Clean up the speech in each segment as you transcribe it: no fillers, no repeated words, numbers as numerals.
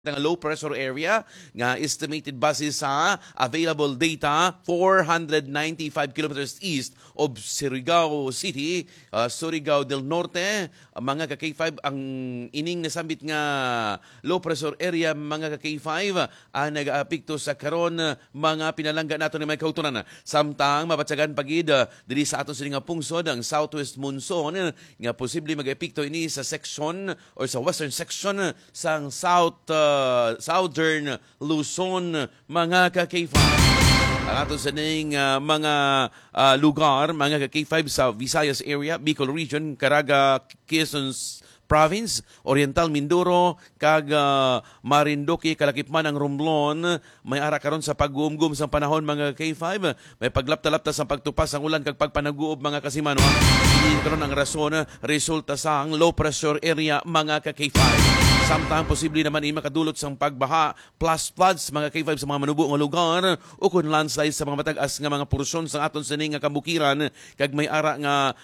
ng low pressure area nga estimated base sa available data 495 kilometers east of Surigao City, Surigao del Norte. Mga ka-K5 ang ining nasambit nga low pressure area, mga ka-K5 ang nag-aapekto sa karon mga pinalangga nato ni may kautunan. Samtang mabatsagan pagid diri sa aton sining nga pungsod ang southwest monsoon nga posible mag-epekto ini sa section or sa western section sang Southern Luzon, mga ka-K5. Ang ato sa ning mga lugar, mga ka-K5 sa Visayas area, Bicol Region, Caraga, Quezon Province, Oriental Mindoro, kag Marinduque, kalakipman ang Romblon, may ara karon sa pag-uumgum sa panahon, mga K5, may paglapta-lapta sa pagtupas ang ulan kag pagpanaguob, mga kasimano. Hindi karon ang rason resulta sa ang low pressure area, mga ka-K5. Samtang posible naman ay makadulot sa pagbaha plus floods, mga K5 sa mga manubo nga lugar o kung landslides sa mga matagas nga mga porsyon sa aton sining nga kabukiran kag may ara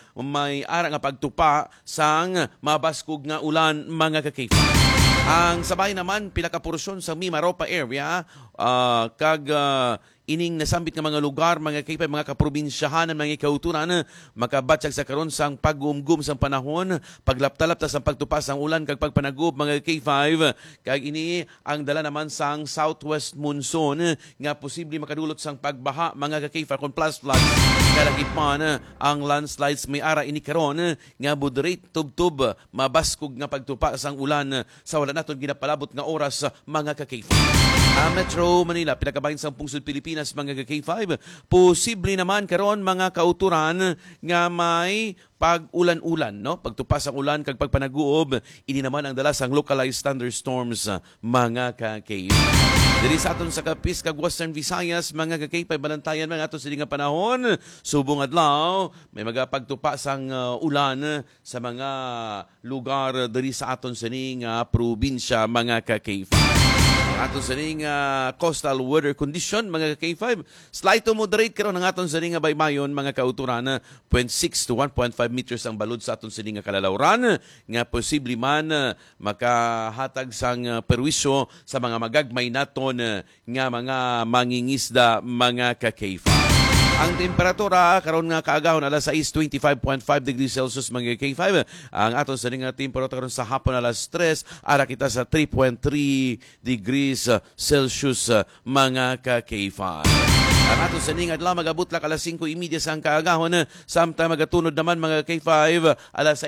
nga pagtupa sang mabaskog nga ulan, mga ka-K5. Ang sabay naman pinakaporsyon sa Mimaropa area kag ining nasambit nga mga lugar, mga K5, mga kaprobinsyahan ng mga kauturan, makabatsag sa karon sang pag-umgum sa panahon, paglaptalapta sa pagtupas ang ulan kag pagpanagub, mga K5, kag ini ang dala naman sang southwest monsoon nga posible makadulot sang pagbaha, mga K5, kon plus floods, kalagitman ang landslides. May ara ini karon nga moderate tubtub mabaskog nga pagtupa sang ulan sa wala naton ginapalabot nga oras, mga K5. Metro Manila, pinakabahin sa pungsod Pilipinas, mga K5, posible naman karon, mga kauturan, nga may pag-ulan-ulan, no? Pagtupas ang ulan kag pagpanaguob, ini naman ang dala sang localized thunderstorms, mga ka-K5. Diri sa aton sa Capiz kag Western Visayas, mga ka-K5, balantayan mga aton sa nga panahon, subong adlaw, may magapagtupa sang ulan sa mga lugar diri sa aton sa probinsya, mga ka-K5. Aton sa coastal weather condition, mga K5, slight to moderate karon ang aton sa baybayon, mga kauturan, 0.6 to 1.5 meters ang balod sa aton sa kalalawran nga posible man makahatag sang perwisyo sa mga magagmay naton nga mga mangingisda, mga ka-K5. Ang temperatura karon nga kaagahon alas 6:25.5 degrees Celsius, mga K5. Ang aton sa nga temperatura karon sa hapon alas 3 ara kita sa 3.3 degrees Celsius, mga ka-K5. Ang aton sa ning adlaw magabutlak alas 5:30 sa kaagahon, samtang magatunod naman, mga K5, alas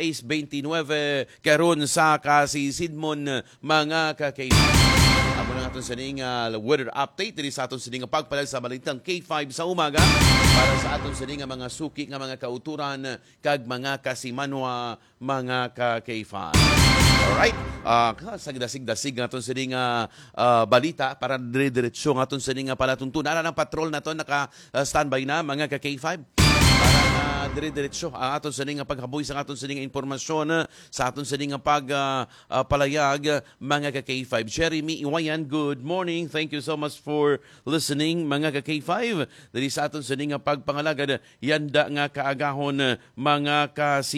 6:29 karon sa Kasisidmon, mga ka-K5. Amo na aton sa ning weather update diri sa aton sa ning pagpalag sa balitang K5 sa umaga para sa aton sa ning mga suki nga mga kauturan kag mga kasimanwa, mga ka-K5. Alright, sagdasig-dasig naton sa ning balita para dire-diretso nga aton sa ning palatuntunan. Ana ng patrol naton naka-standby na, mga ka-K5, para dire-diretso ang aton sa ning paghaboy sa aton sa ning informasyon sa aton sa ning pagpalayag, mga ka-K5. Jeremy Iwayan, good morning. Thank you so much for listening, mga ka-K5. Diri sa aton sa ning pagpangalagad yanda nga kaagahon, mga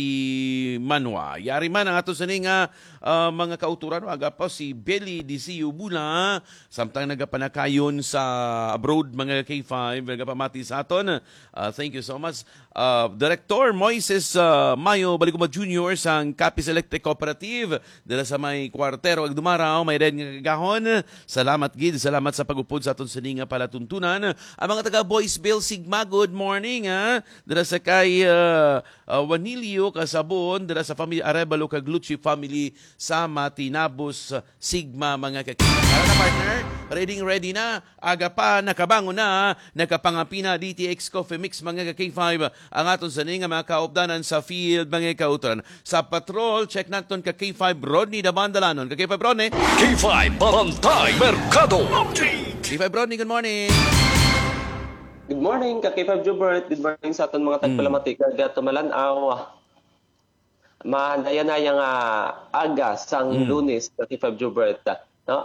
kasimanwa. Yari man ang aton sa ning mga kauturan, aga pa si Belly Disiu Bula, samtang nagapanakayon sa abroad, mga K5, nagapamati sa aton. Thank you so much. Director Moises Mayo Baliguma Jr. sang Capiz Electric Cooperative dala sa may kwartero ag dumaraw, may red nga kagahon. Salamat gid, salamat sa pagupod sa aton sa ning palatuntunan. Ang mga taga Boysville Sigma, good morning, dala sa kay Wanilio Kasabon, dala sa family Arevalo kag Lucci family sa Matinabos Sigma, mga kakita na partner. Ready na, aga pa, nakabangon na, nakapangapi na DTX Coffee Mix, mga K5, ang aton sa nga mga kaupdanan sa field, mga kauturan. Sa patrol, check natin ka K5 Rodney Dabandalanon. Ka K5 Rodney. K5 Bantay Mercado. K5 Rodney, good morning. Good morning, ka K5 Jubert. Good morning sa aton mga tagpalamati. Kaya tumalanaw, mahandayan-ayang aga sang Lunes, ka K5 Jubert. No,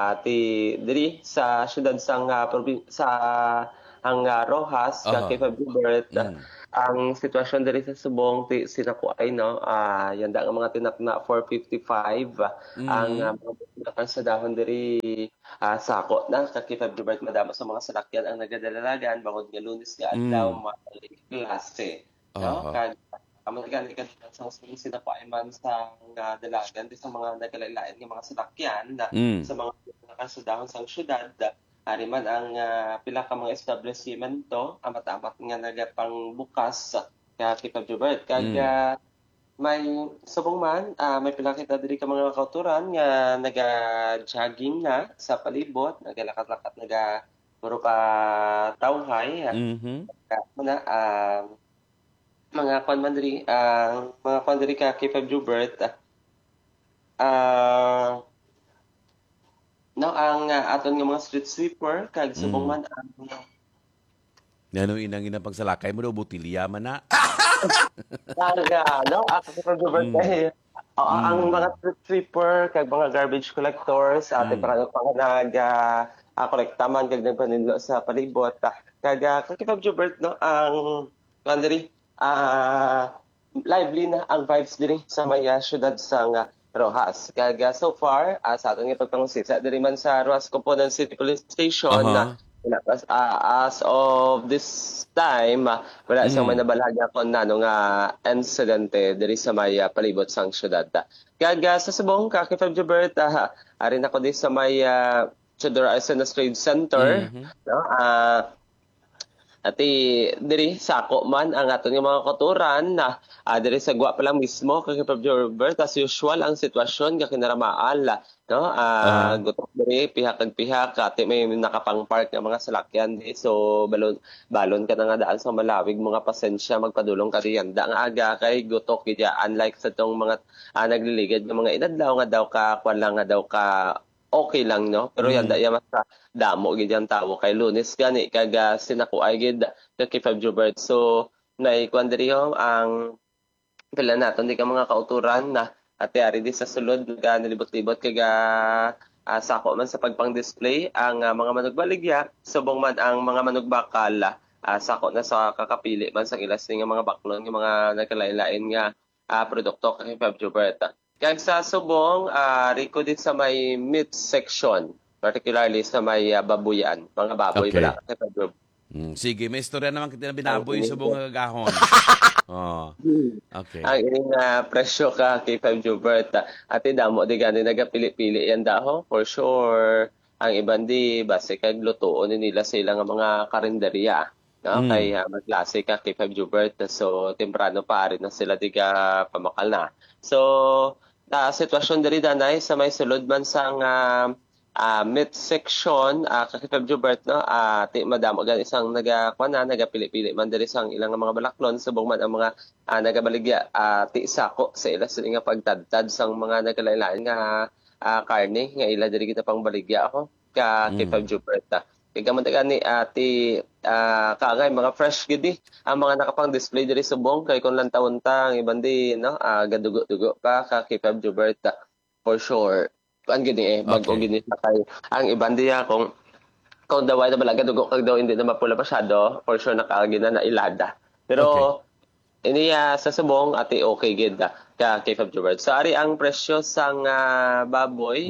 diri sa syudad sang sa ang Rojas, ka K5 Jubert. ang sitwasyon diri sa Subong sinakuay no yanda nga mga tinakna 455 ang mga kansadahon diri sako na kakipag Gilbert madamo sa mga salakyan ang nagadalalagan bangod nga Lunes nga adlaw klase no Aha. kag amang sa sinakuay man sa dalagan di sa mga nagkalailain nga mga salakyan sa mga kansadahon sa syudad. Ari man ang pila ka mga establishmento amat-amat nga nagapangbukas kaya Kipag Gilbert kag may subong man may pila kita diri ka mga kauturan nga naga-jogging na sa palibot nagalakat-lakat puro pa tawhay muna mga kwan man diri mga kwan diri ka Kipag Gilbert no ang aton nga mga street sweeper kag subong man ang Yan ang inang pagsalakay mo daw, butilya man na. no ako sa Gilbert ang mga street sweeper kag mga garbage collectors ate para nag kolekta man kag nagpaninlo sa palibot kag Kipag Gilbert no ang diri lively na ang vibes diri sa may syudad sa Rojas. Kag so far, sa aton nga pagpangusisa diri man sa Rojas Component City Police Station as of this time, wala siyang may nabalaga kon nano nga insidente diri sa may palibot sang syudad. Kag sa Subong, Kipag Gilbert, ari na ko di sa may Chodor Arsenas Trade Center, no? Ati diri sako man ang aton nga mga kauturan na diri sa Gwa pa lang mismo kay Kipag Gilbert as usual ang sitwasyon nga kinaramaan no gutok diri pihak kag pihak ati may nakapang-park nga mga salakyan di so balon ka na nga daan sa malawig mga pasensya magpadulong ka diyan da nga aga kay gutok gid unlike sa tong mga nagliligid nga mga inadlaw nga daw ka kwan lang nga daw ka okay lang no pero yan mas damo gid yang tawo kay Lunes gani kag sinakuay gid kay Kipag Gilbert so naikuan diri ang pila naton di ka mga kauturan na ate ari di sa sulod nga nilibot-libot kag sako man sa pagpang-display ang mga manugbaligya subong man ang mga manugbakal sako na sa kakapili man sa ilas nga mga baklon nga mga nagkalain-lain nga produkto kay Kipag Gilbert. Kag sa Subong, riko din sa may meat section, particularly sa may babuyan, mga baboy Okay. bala. Kipag Gilbert. Sige, may istorya naman kita na binaboy sa buong gagahon. Okay. Ang ining presyo ka Kipag Gilbert, ati damo di gani nagapili-pili yan daho, for sure. Ang iban di base kag lutuon nila sila nga mga karinderya. No? Kay magklase ka Kipag Gilbert, so temprano pa rin na sila di ka pamakal na. So, sitwasyon diri danay sa may sulod man sang meat section Kipag Gilbert no ti madamo gan isang nagapili-pili man diri sang ilang mga balaklon subong man ang mga nagabaligya ti sako sa ila sila nga pagtadtad sang mga nagkalailain nga karne nga ila diri kita pang baligya ako ka Kipag Gilbert kaya man ni ati kaagay mga fresh gidi ang mga nakapang-display diri sa Subong kay kun lang taon ta ang iban di no gadugo-dugo pa ka Kipag Gilbert for sure kuan gidi bago gidi sa kay ang iban di kung daway na balaga dugo kag daw hindi na mapula masyado for sure nakaagi na ilada pero ini sa Subong ati okay gid ka Kipag Gilbert so ari ang presyo sang baboy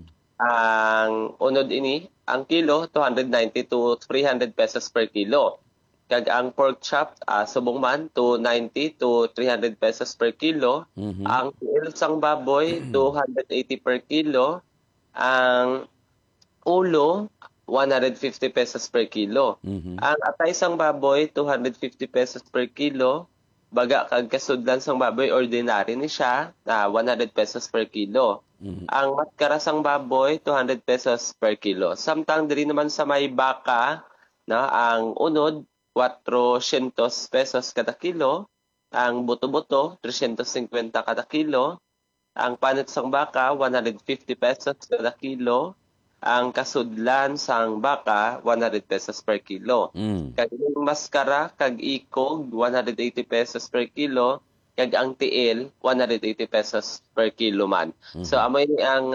ang unod ini ang kilo 290 to 300 pesos per kilo. Kag ang pork chop subong man 290 to 300 pesos per kilo. Ang tiil sang baboy 280 per kilo. Ang ulo 150 pesos per kilo. Ang atay sang baboy 250 pesos per kilo. Baga kag kasudlan sang baboy ordinary ni siya 100 pesos per kilo. Ang matkarasang baboy 200 pesos per kilo. Samtang diri naman sa may baka na ang unod 400 pesos kada kilo, ang buto-buto 350 kada kilo, ang panit sang baka 150 pesos kada kilo, ang kasudlan sang baka 100 pesos per kilo. Kag yung maskara kag ikog 180 pesos per kilo. Kag ang tiil 180 pesos per kilo man. So amoy ni ang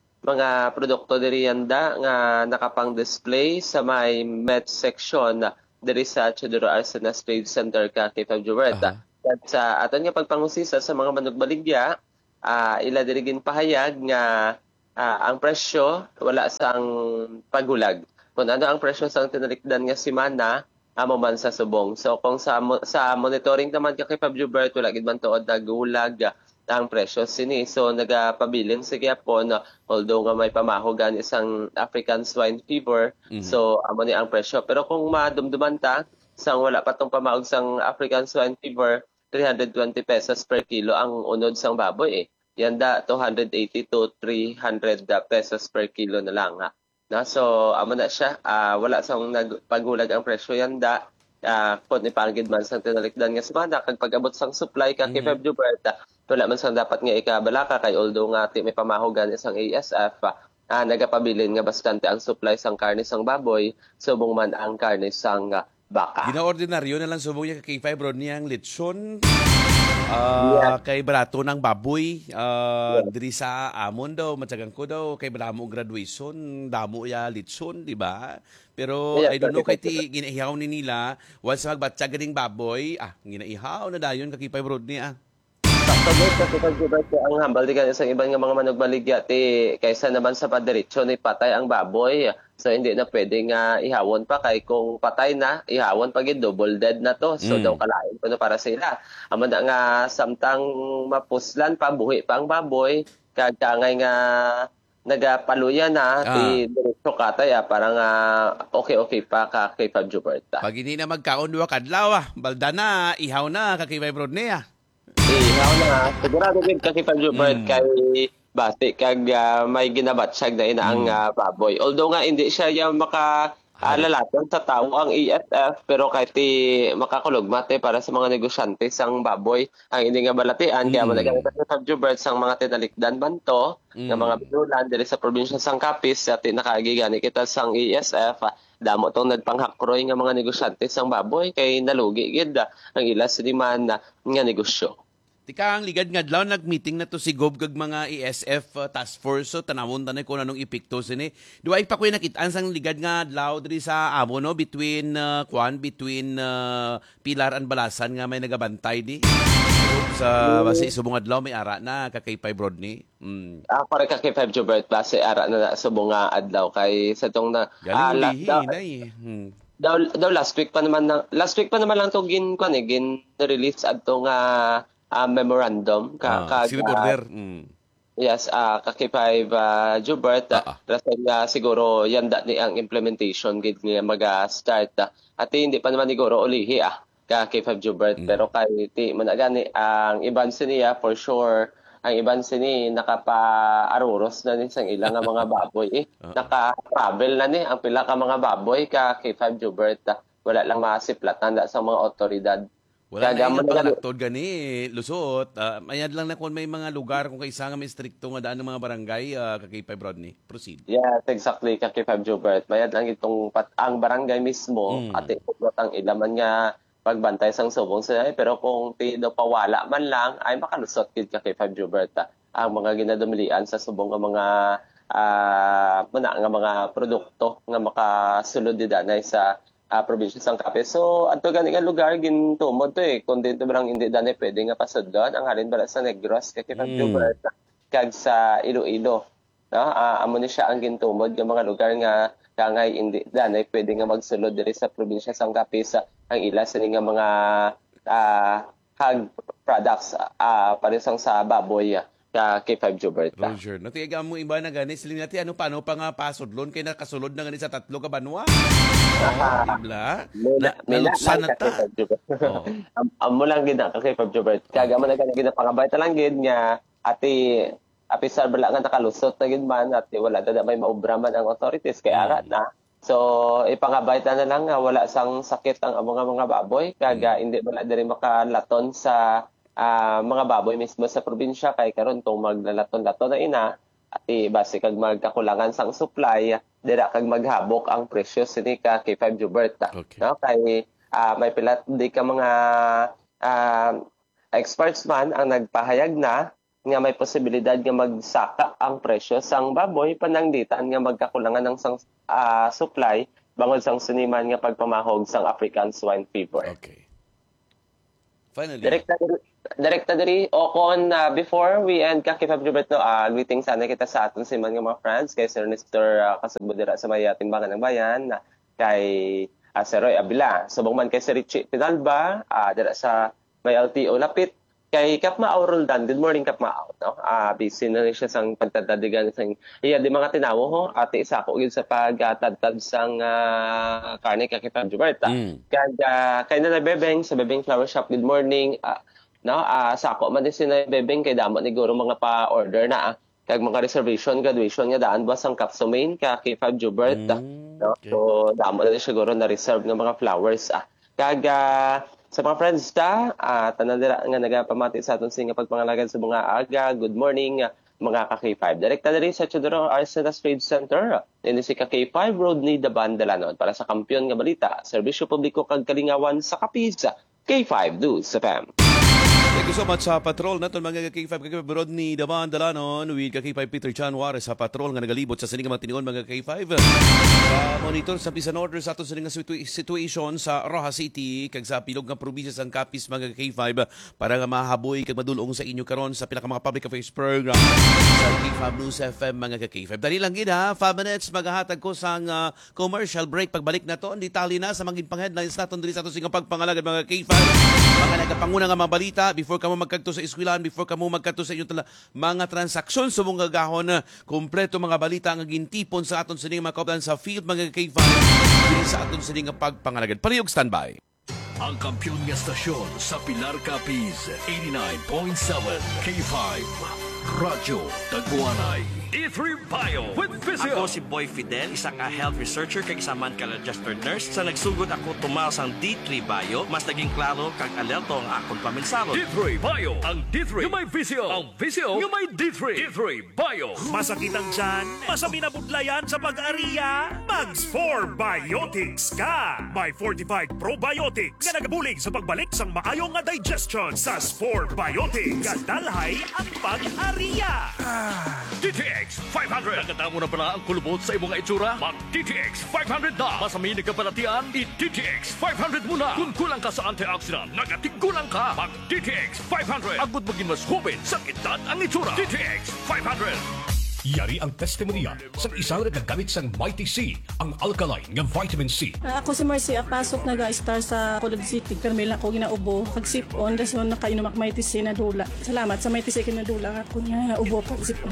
mga produkto diri yanda nga nakapang display sa may meat section diri sa Chodoro Arsenas Trade Center ka kay Fab Jubert. Aha. At sa aton nga pagpangusisa sa mga manugbaligya, ila diri ginpahayag nga ang presyo wala sang pagulag. Kung ano ang presyo sang tinalikdan nga semana, amo man sa subong. So kung sa monitoring naman kay Fab Jubert, wala gid man tuod nagulag ang presyo sini. So nagapabilin sa gyapon, although nga may pamahogan isang African swine fever, so amo ni ang presyo. Pero kung madumduman ta sang wala pa tong pamahog sang African swine fever, 320 pesos per kilo ang unod sang baboy Yanda 280 to 300 pesos per kilo na lang So amo na siya, wala sang nagpagulag ang presyo yanda. Kung ipanggid man sang tinalikdan nga semana kag pag-abot sang supply ka kay Feb Jubert, wala man sang dapat nga ikabalaka kay although nga may pamahogan isang ASF, nagapabilin nga bastante ang supply sang karne sang baboy, subong man ang karne sang baka. Ginaordinaryo na lang subong niya kay Feb Rodney ang lechon. Kay barato ng baboy, diri sa amon daw, matyagang ko daw, kay damo graduation, damo ya litson, di ba? Pero I don't know, kay ti ginaihaw ni nila, once magbatsa ganing baboy, ginaihaw na dayon kakipay Rodney Sakto kasi ang hambal di ka isang ibang nga mga manugbaligya kaysa naman sa padiretso ni patay ang baboy. So hindi na pwede nga ihawon pa kay kung patay na, ihawon pa gid double dead na to. So daw kalain ko na para sila. Amo na nga samtang mapuslan pa buhi pa ang baboy kag kangay nga nagapaluya na ti diretso katay parang okay pa ka kay Fab Jubert. Pag hindi na magkaon duwa kadlaw, balda na, ihaw na kakipay Rodney Ihaw na. Sigurado din kasi Fab Jubert kay base kag may ginabatsyag na inaang baboy. Although nga hindi siya yung makalalaton sa tao ang ASF, pero kahit makakulugmate para sa mga negosyante sang baboy ang hindi nga balatian. Kaya malagang sa Fab Jubert sang mga tinalikdan banto nga mga binulan diri sa probinsya sang Capiz at nakagigani kita sang ASF. Damo tong nagpanghakroy nga mga negosyante sang baboy kay nalugi gid ang ilas man nga negosyo. Tika ang ligad nga adlaw nag-meeting na to si Gob kag mga ESF task force so tanawon tanay kung anong epekto sini. Duay pa ko nakitaan sang ligad nga adlaw diri sa amo no between Pilar and Balasan nga may nagabantay di. Sa base subong adlaw may ara na kakay Rodney. Para kay Fab Jubert base ara na subong adlaw kay sa tong na daw last week pa naman lang to gin release adto nga memorandum civil order. Yes, kay Jubert rason nga siguro yanda ni ang implementation gid nga mag-start at hindi pa naman siguro ulihi kay Fab Jubert pero kay ti managani ang iban siniya for sure ang iban sini nakapa-aruros na ni sang ilang nga mga baboy naka-travel na ni ang pila ka mga baboy kay Fab Jubert wala lang masiplatan sa mga otoridad. Wala na yung panglaktod gani, lusot. Mayad lang na kung may mga lugar kung kaisa nga may stricto nga daan ng mga barangay, kakipay Rodney. Proceed. Yes, exactly, kakipay Jubert. Mayad lang itong ang barangay mismo at ipot ang ilaman nga pagbantay sang subong sila. Pero kung do pawala man lang, ay makalusot kid kakipay Jubert. Ang mga ginadumilian sa subong nga mga produkto nga makasulod didanay sa probinsya sang Capiz. So adto gani nga lugar gintumod to kung dito barang hindi dani pwede nga pasudlon ang halin bala sa Negros kay Fab Jubert kag sa Iloilo amo ni siya ang gintumod nga mga lugar nga kangay hindi dani pwede nga magsulod diri sa probinsya sang Capiz ang ila sa nga mga hog products paresang sa baboy kay Fab Jubert. Roger. Natiyaga mo iba na gani sila natin paano pa nga pasudlon kay nakasulod na gani sa 3 ka banwa. Dibla? Naluksan na ta. Amo lang gid kay Fab Jubert. Kaga man gani ginapangabay ta lang gid nga apisar bala nga nakalusot na gid man at wala ta may maobra man ang authorities kay ara na. So ipangabay ta na lang nga wala sang sakit ang mga baboy kaga hindi bala diri makalaton sa mga baboy mismo sa probinsya kay karon tong maglalaton-laton na ina at base kag magkakulangan sang supply dira kag maghabok ang presyo sini kay Fab Jubert no kay may pila di ka mga experts man ang nagpahayag na nga may posibilidad nga magsaka ang presyo sang baboy panangditan nga magkakulangan ng sang supply bangod sang suniman nga pagpamahog sang African swine fever. Okay. Finally. Direkta diri o kon before we end ka kay February no, greetings sana kita sa aton siman nga mga friends kay Sir Nestor kasugbo dira sa may Timbangan ng Bayan, kay Sir Roy Abila, subong man kay Sir Richie Pidalba dira sa may LTO lapit kay Kapmaaw Roldan. Good morning Kapmaaw, no? Busy na rin siya sang pagtadadigan sang iya di mga tinawo ho ate isa ko gyud sa pagtadtad sang karne kay February. Kay na bebeng sa Bebeng Flower Shop. Good morning. No, sako man din sina bebeng kay damo ni guro mga pa-order na kag mga reservation graduation nga daan ba sang Capsumain ka kay Fab Jubert no. Okay. So damo na din siguro na reserve ng mga flowers kag sa mga friends tanan dira nga nagapamati sa aton singa pagpangalagad sa mga aga. Good morning mga ka-K5. Direkta diri sa Chodoro Arsenas Trade Center ini si K5 Road ni Daban Dalanon para sa kampiyon nga balita, serbisyo publiko kag kalingawan sa Kapisa. K5 News FM. Thank you so much sa patrol naton mga K5 kagabirod ni Daman Dalanon with K5 Peter Chan Juarez sa patrol nga nagalibot sa sining mga tinuon mga K5. Monitor sa pisan order sa aton sining situation sa Roja City kag sa pilog nga probinsya sang Capiz mga K5 para nga mahaboy kag madulong sa inyo karon sa pila ka mga public affairs program sa K5 News FM mga K5. Dali lang gid 5 minutes maghahatag ko sang commercial break. Pagbalik nato di tali na sa mga pang-headlines naton diri sa aton sining pagpangalagad mga K5. Mga nagapanguna nga mga balita before ka mo magkadto sa eskwelahan, before ka mo magkadto sa inyong mga transaksyon sa mong gagahon na kompleto mga balita nga gintipon sa aton sining mga kauban sa field mga K5 sa aton sining pagpangalagad. Parihog standby. Ang kampiyon nga stasyon sa Pilar Capiz, 89.7 K5 Radyo Taguanay. D3 Bio with Physio. Ako si Boy Fidel, isang health researcher kag isa man ka registered nurse. Sa nagsugod ako tumaw sang D3 Bio, mas naging klaro kag alerto ang akong paminsalo. D3 Bio. Ang D3 yung may Physio. Ang Physio yung may D3. D3 Bio. Masakit ang tiyan, masami na budlayan sa pag-ariya, Mags 4 Biotics ka! May fortified probiotics nga nagabulig sa pagbalik sang maayong nga digestion sa 4 Biotics. Kadalhay ang pag-ariya. DTX 500. Nakatamo na pala ang kulubot sa imong itsura? Mag DTX 500 na. Masami na kapalatian, i-DTX 500 muna. Kung kulang ka sa antioxidant, nagatigulang ka. Mag DTX 500. Agud maging mas hubin sa edad ang itsura. DTX 500. Yari ang testimonya sa isang nagagamit sang Mighty C, ang alkaline nga vitamin C. Ako si Marcy, pasok nag-star sa Colog City. Permil ako ginaubo. Pag-sip-on, dason nakainom ak Mighty C na dula. Salamat sa Mighty C kinadula ako niya ubo pag-sip-on.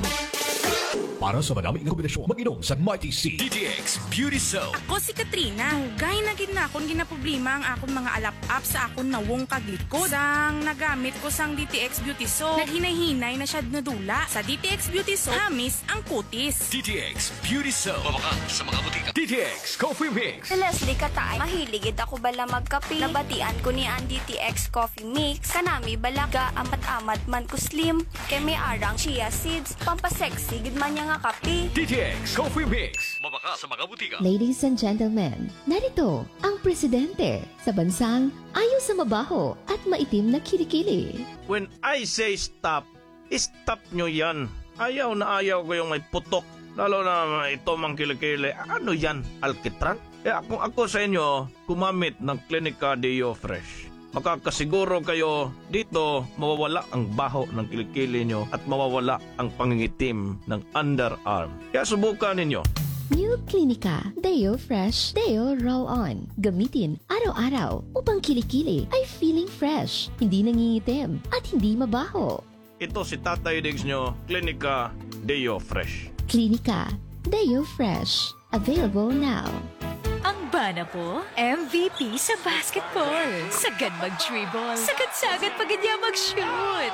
Para sa madaming kombinasyon, mag-inom sa Mighty C. DTX Beauty Soap. Ako si Katrina. Hugay na gid na akong ginaproblema ang akong mga alap-up sa akong nawong kaglikod. Sang nagamit ko sang DTX Beauty Soap, naghinay-hinay na siya nadula. Sa DTX Beauty Soap, hamis ang kutis. DTX Beauty Soap. Mabakan sa mga butika. DTX Coffee Mix. Si Leslie Katay, mahiligid ako bala magkape. Nabatian ko ni ang DTX Coffee Mix. Kanami bala ga amat-amat man ko slim. Kay may arang chia seeds. Pampasexy gid man niya nga kape. DTX Coffee Mix. Mabaka sa mga butika. Ladies and gentlemen, narito ang presidente sa bansang ayaw sa mabaho at maitim na kilikili. When I say stop, stop nyo yan. Ayaw na ayaw ko yung may putok. Lalo na ito mang kilikili. Ano yan? Alkitran? Ako sa inyo, gumamit ng Clinica Deo Fresh. Makakasiguro kayo dito mawawala ang baho ng kilikili nyo at mawawala ang pangingitim ng underarm. Kaya subukan ninyo. New Clinica Deo Fresh Deo Roll-On. Gamitin araw-araw upang kilikili ay feeling fresh, hindi nangingitim at hindi mabaho. Ito si Tatay Diggs nyo, Clinica Deo Fresh. Clinica Deo Fresh. Available now. Ang bana po, MVP sa basketball. Sagad mag-dribble. Sagad-sagad pag niya mag-shoot.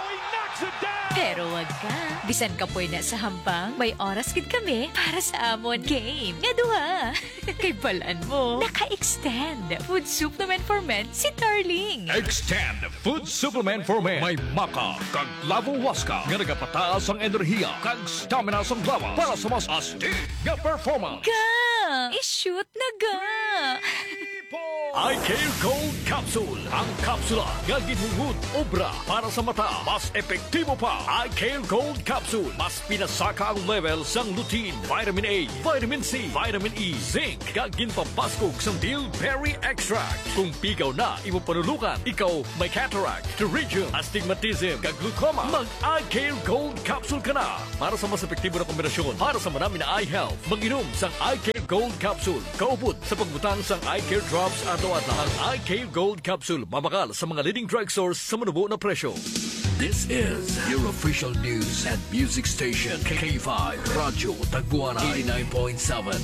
Pero wag ka. Bisan ka po na sa hambang, may oras gid kami para sa amon game. Nga duha. Kay balaan mo, naka-extend. Food supplement for men si Darling. Extend Food Supplement for Men. May maka, kag lavo waska. Nga nagapataas ang enerhiya, kag stamina sa lawas para sa mas astig nga performance. Ga! I-shoot na ga! iCare Gold Capsule. Ang kapsula nga ginhungod obra para sa mata. Mas epektibo pa. iCare Gold Capsule. Mas pinasaka ang level sang lutein, vitamin A, vitamin C, vitamin E, zinc. Nga ginpapaskog sang bilberry extract. Kung pigaw na imo panulukan, ikaw may cataract, pterygium, astigmatism, kag glaucoma, mag-iCare Gold Capsule ka na. Para sa mas epektibo na kombinasyon, para sa marami na eye health, mag-inom sang iCare Gold Capsule. Kaupod sa pagbutang sang iCare Drops adlaw-adlaw. Ang iCare Gold Capsule mabakal sa mga leading drugstores sa manubo na presyo. This is your official news and music station, K5 Radyo Tagbuana 89.7.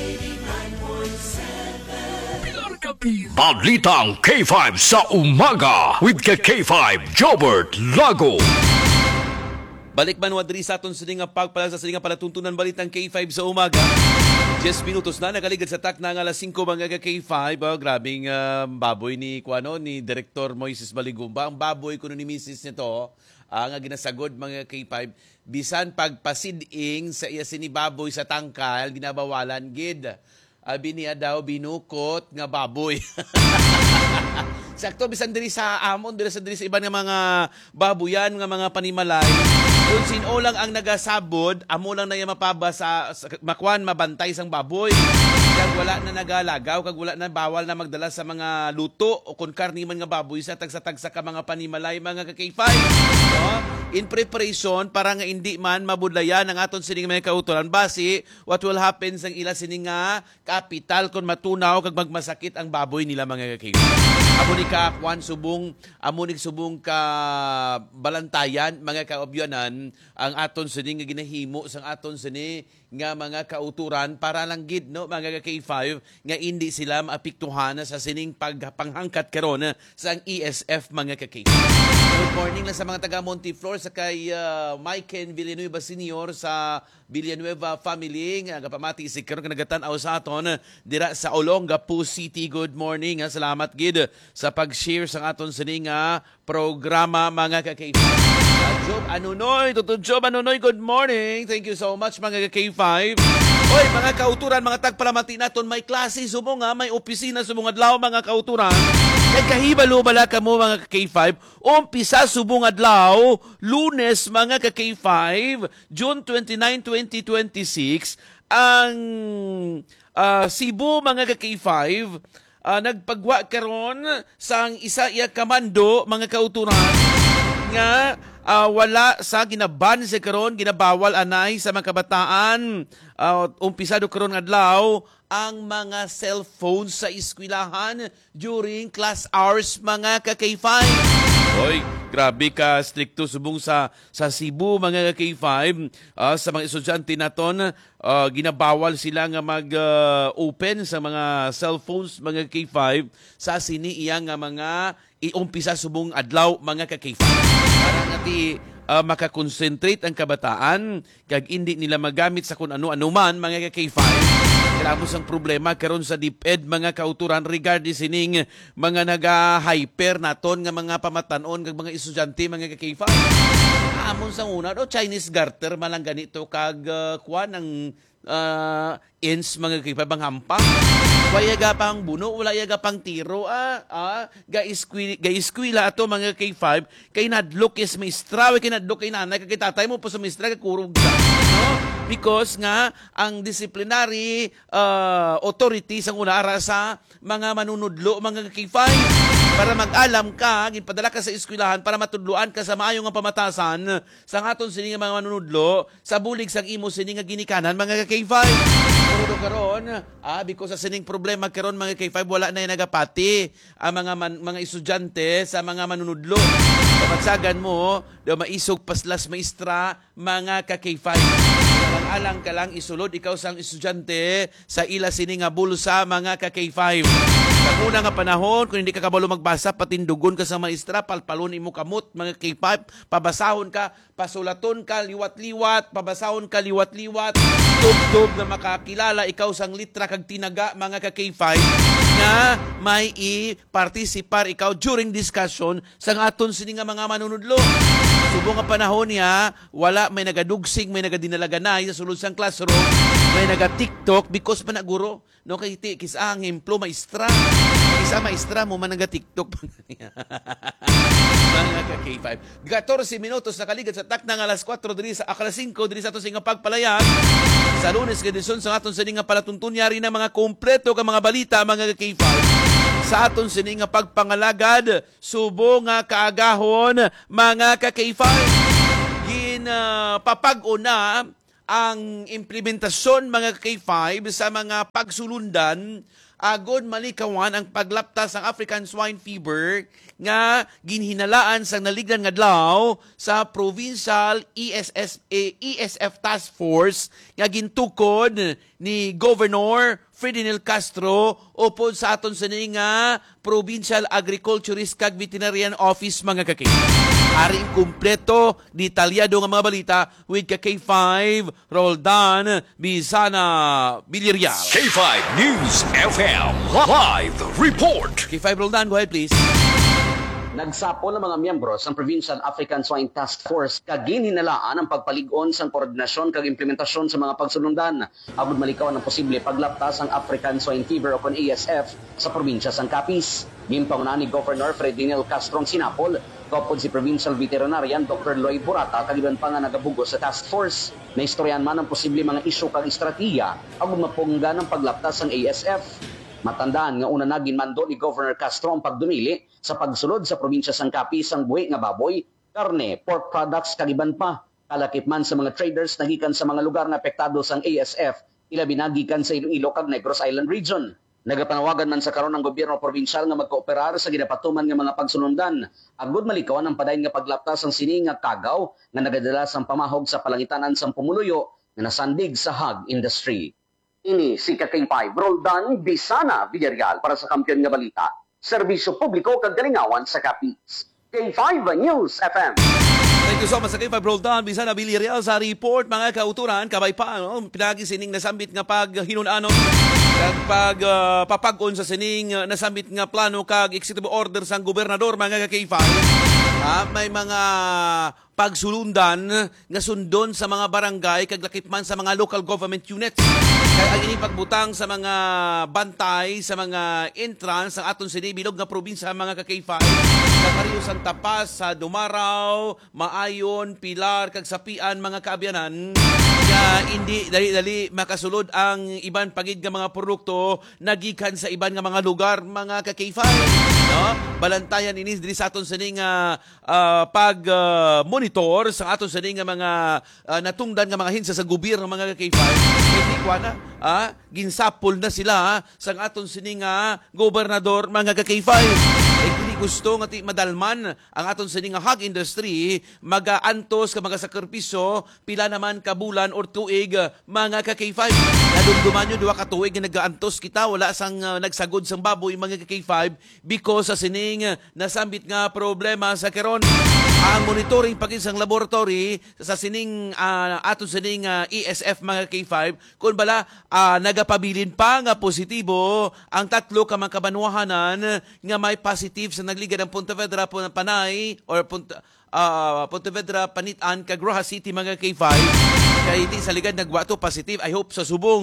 Pilar Capil. Balitang K5 sa umaga with K5 Jobert Lago. Balik man wadri sa aton sining pagpalag sa sining palatuntunan balitang K5 sa umaga. 10 minutos na nakaligad sa tak na alas 5 mga K5. Grabing baboy ni Director Moises Baligumba. Ang baboy kuno ni Mrs. nito ang ginasagod mga K5 bisan pagpasiding sa iya sini baboy sa tangkal ginabawalan gid. Abi niya daw binukot nga baboy. Sakto bisan diri sa amon diri sa iban nga mga baboyan nga mga panimalay. Kung sino lang ang nagasabod, amo lang na yung mapaba sa makuan mabantay sang baboy. Kag wala na nagalagaw, kag wala na bawal na magdala sa mga luto o kung karni man nga baboy sa tagsa-tagsa ka mga panimalay mga K5. No? In preparation para nga hindi man mabudlayan ang aton sining mga kauturan base what will happen sang ila sining nga kapital kung matunaw kag magmasakit ang baboy nila mga K5. Amo ni ka kwan subong ka balantayan mga kaobyanan ang aton sining nga ginahimo sang aton sini nga mga kauturan para lang gid no mga K5 nga hindi sila maapektuhan sa sining pagpanghangkat karon sa ang ESF mga K5. Good morning lang sa mga taga Montiflor sa kay Mike Villanueva Senior sa Villanueva family nga kapamati si karon nga nagatan-aw sa aton dira sa Olongapo City. Good morning. Salamat gid sa pag-share sa aton sining programa mga K5. Job Anunoy, Tutod Job Anunoy, good morning. Thank you so much mga K5. Oy, mga kauturan, mga tagpalamati naton, may klase sumo nga, may opisina sumo adlaw mga kauturan. Kay kahibalo bala ka mo mga K5, umpisa subong adlaw, Lunes mga K5, June 29, 2026, ang Cebu mga K5, nagpagwa karon sang isa iya kamando mga kauturan nga wala sa ginaban sa karon ginabawal anay sa mga kabataan umpisado karon nga adlaw ang mga cellphone sa eskwelahan during class hours mga K5. Oy, grabe ka stricto subong sa Cebu mga K5 sa mga estudyante naton ginabawal sila nga mag-open sa mga cellphones mga K5 sa sini iya nga mga iumpisa subong adlaw mga K5 para ngati makakonsentrate ang kabataan kag hindi nila magamit sa kung ano-ano man mga K5. Kalamos ang problema karon sa DepEd mga kauturan regarding sining mga naga-hyper naton nga mga pamatanon kag mga estudyante mga K5. Amon sa una Chinese garter malang ganito kag kuan ang ins mga K5 bang hampa. Wala yaga pang buno, wala yaga pang tiro, ga-eskwila ato mga K5, kay nadlok is maestra, kay nadlok kay nanay, kay tatay mo po sa maestra, kay kurog ka. No? Because nga, ang disciplinary authorities ang unara sa mga manunudlo, mga K5. Para mag-alam ka, ginpadala ka sa eskwelahan para matudluan ka sa maayong nga pamatasan sa aton sining mga manunudlo, sa bulig sang imo sining nga ginikanan, mga K5. Pero karon, because sa sining problema karon mga K5 wala na nagapati ang mga estudyante sa mga manunudlo. Pamatsagan mo, daw maisog paslas maestra mga K5. Alang ka lang isulod ikaw sang estudyante sa ila sining nga bulsa mga K5. Sa una nga panahon, kung hindi ka kabalo magbasa, patindugon ka sa maestra, palpalon imo kamot mga K5, pabasahon ka, pasulaton ka, liwat-liwat, pabasahon ka, liwat-liwat, tub-tub na makakilala ikaw sang litra kag tinaga mga K5 nga may i-participar ikaw during discussion sa aton sini nga mga manunudlo. Subong nga panahon niya, wala may nagadugsing, may nagadinalaganay hinay sa sulod sang classroom, may naga-TikTok because pa na guro. No, kay kisa ang emplo maestra. Kisa maestra mo man naga-TikTok. Mga ka-K5. 14 minutos na kaligad sa taknang alas 4 diri sa alas 5 diri sa aton singa pagpalayag. Sa Lunes gedison sa aton sining nga palatunton yari na mga kompleto ka mga balita mga ka-K5. Sa aton sining nga pagpangalagad subo nga kaagahon mga ka-K5. Papag-una ang implementasyon mga K5 sa mga pagsulundan agod malikawan ang paglaptas ng African Swine Fever nga ginhinalaan sa naligdan nga adlaw sa Provincial ESF Task Force nga gintukod ni Governor Ferdinand Castro upod sa aton sining nga Provincial Agriculturist kag Veterinarian Office mga kakay. Aring kumpleto, detalyado nga mga balita with K5 Roldan Bizana Villarreal. K5 News FM Live Report. K5 Roldan, go ahead please. Nagsapol ang mga miyembro sa Provincial African Swine Task Force kaginhinalaan ang pagpalig-on sa koordinasyon kag implementasyon sa mga pagsulundan agud malikaw ang posible paglaptas ang African Swine Fever o ASF sa probinsya sang Capiz. Gimpanguna ni Governor Ferdinand Castro ang sinapol kapod si Provincial Veterinarian Dr. Lloyd Borata kagiban pa nga nagabugos sa task force. Naistoryan man ang posible mga isyu kag estratehiya agud mapunggan ang paglaptas ang ASF. Matandaan nga una naging mando ni Governor Castro ang pagdumili sa pagsulod sa probinsya sang Capiz ang buhi nga baboy, karne, pork products kagiban pa. Kalakip man sa mga traders nagikan sa mga lugar na apektado sang ASF, ilabi nagikan sa Iloilo kag Negros Island region. Nagapanawagan man sa karon ng gobyerno provinsyal nga magkooperar sa ginapatuman nga mga pagsunundan. Agud malikawan ang padayon nga paglaptas ang sini nga kagaw nga nagadala sang pamahog sa palangitanan sang pumuluyo nga nasandig sa hog industry. Ini si K5 Roldan Bizana Villarreal para sa Kampiyon nga Balita. Serbisyo publiko kag kalingawan sa Capiz. K5 News FM. Thank you so much sa K5 Roldan Bizana Villarreal sa report mga kauturan kabay pa pinagi sining nasambit nga paghinunanon kag papag-on sa sining nasambit nga plano kag executive order sang gobernador mga K5. May mga pagsulundan nga sundon sa mga barangay kag lakip man sa mga local government units. Kaya ang ining pagbutang sa mga bantay sa mga entrance ng aton sinibilog nga probinsya mga ka-K5 sa Carillo, Santa Paz, sa Dumaraw, Maayon, Pilar kag Sapian mga kaabyanan nga hindi dali-dali makasulod ang iban pagid nga mga produkto nagikan sa iban nga mga lugar mga ka-K5 no balantayan ini diri sa aton sining pag monitor sa aton sining nga mga natungdan nga mga hinsa sa gobyerno mga ka-K5 hindi kwa na ginsapol na sila sa aton sining gobernador mga ka-K5 hindi gusto nga madalman ang aton sining hog industry magaantos ka mga sakripisyo pila naman ka bulan or tuig mga ka-K5 nadumduman nyo duwa ka tuig nga nagaantos kita wala sang nagsagod sang baboy mga ka-K5 because sa sining nasambit nga problema sa karon ang monitoring pagin sang laboratory sa sining aton sining ESF mga K5 kun bala nagapabilin pa nga positibo ang tatlo ka mga kabanwahanan nga may positive sa nagligad ang Pontevedra Panay or Pontevedra Panitan kag Rojas City mga K5 kay di sa ligad nagwato positive. I hope sa subong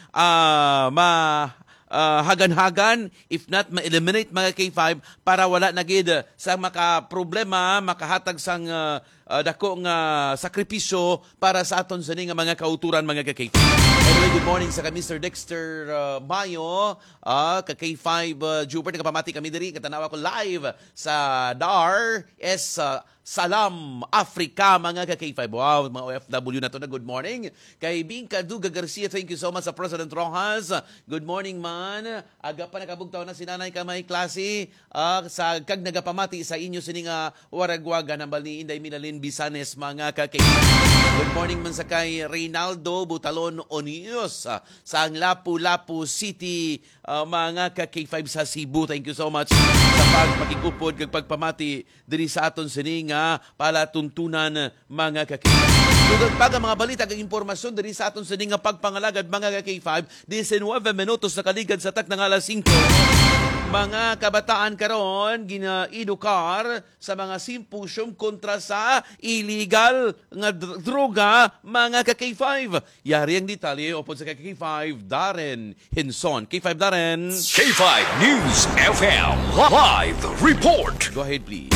hagan-hagan if not ma-eliminate mga K5 para wala na gid sa maka-problema makahatag sang dako nga sakripisyo para sa aton sa nga mga kauturan mga K5. Anyway, good morning sa Mr. Dexter Mayo ka-K5 Jupiter kapamati kami diri katanawa ko live sa Dar Salam Africa mga ka-K5. Wow, mga OFW na to na good morning. Kay Bingka Duga Garcia, thank you so much sa President Rojas. Good morning man. Aga pa nakabugtaw na si Nanay Kamay klase sa kag nagapamati sa inyo sining waragwaga ng bali Inday Minalin Bisanes mga ka-K5. Good morning man sa kay Reynaldo Butalon Onios sa Lapu-Lapu City mga ka-K5 sa Cebu. Thank you so much sa pagpakikupod kag pagpamati diri sa aton sining palatuntunan mga ka-K5. Dugag pa mga balita kag impormasyon diri sa aton sining pagpangalagad mga ka-K5 19 minutos na kaligad sa tak ng alas 5. mga kabataan karon ginaedukar sa mga simposyum kontra sa illegal nga droga mga ka-K5. Yari ang detalye upod sa K5 Darren Hinson. K5 Darren. K5 News FM Live Report. Go ahead please.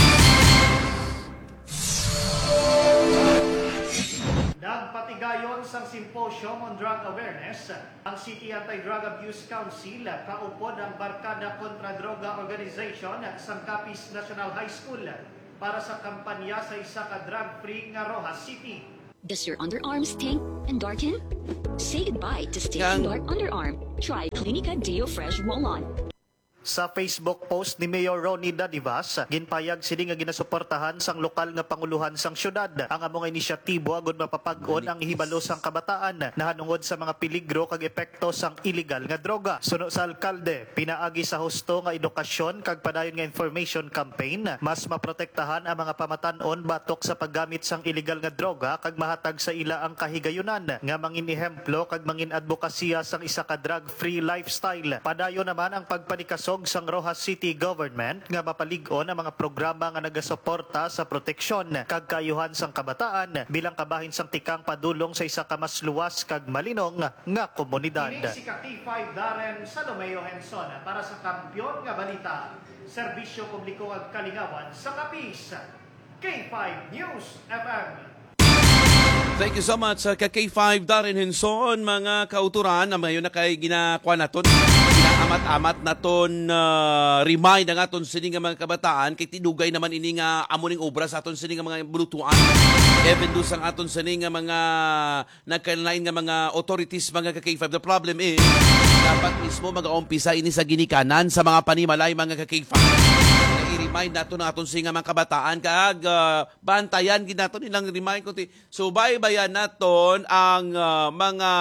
Nagpatigayon sa Symposium on Drug Awareness ang City Anti-Drug Abuse Council kaupod ang Barkada kontra Droga Organization sa Capiz National High School para sa kampanya sa isa ka drug-free nga Rojas City. Does your underarm stink and darken? Say goodbye to stinking dark underarm. Try Clinica Deo Fresh Roll-On. Sa Facebook post ni Mayor Ronnie Dadivas, ginpayag sini nga ginasuportahan sang lokal nga panguluhan sang syudad. Ang among inisyatibo agud mapapag-on ang ihibalo sang kabataan nahanungod sa mga peligro kag epekto sang illegal nga droga. Suno sa alkalde, pinaagi sa husto nga edukasyon kag padayon nga information campaign, mas maprotektahan ang mga pamatan-on batok sa paggamit sang illegal nga droga kag mahatag sa ila ang kahigayunan nga mangin ehemplo kag mangin advokasya sang isa ka drug-free lifestyle. Padayon naman ang pagpanikasog sang Rojas City Government nga mapalig-on ang mga programa nga nagasuporta sa proteksyon kag kaayuhan sang kabataan bilang kabahin sang tikang padulong sa isa ka mas luwas kag malinong nga komunidad. Kini si K5 Darren Salomeo Henson para sa Kampiyon nga Balita, Serbisyo Publiko ag Kalingawan sa Capiz. K5 News FM. Thank you so much sa K5 Darren Hinson, mga kauturan na ngayon na kay ginakuha naton, ginaamat-amat naton remind ang aton sining nga mga kabataan kay tinugay naman ini nga amuning obra sa aton sining nga mga bulutuan. Even do sang aton sining nga mga nagkalain nga mga authorities mga K5. The problem is dapat mismo mag-aumpisa ini sa ginikanan sa mga panimalay mga K5. I-remind nato na aton sining nga mga kabataan kag bantayan ginaton ilang remind ko subaybayan naton ang mga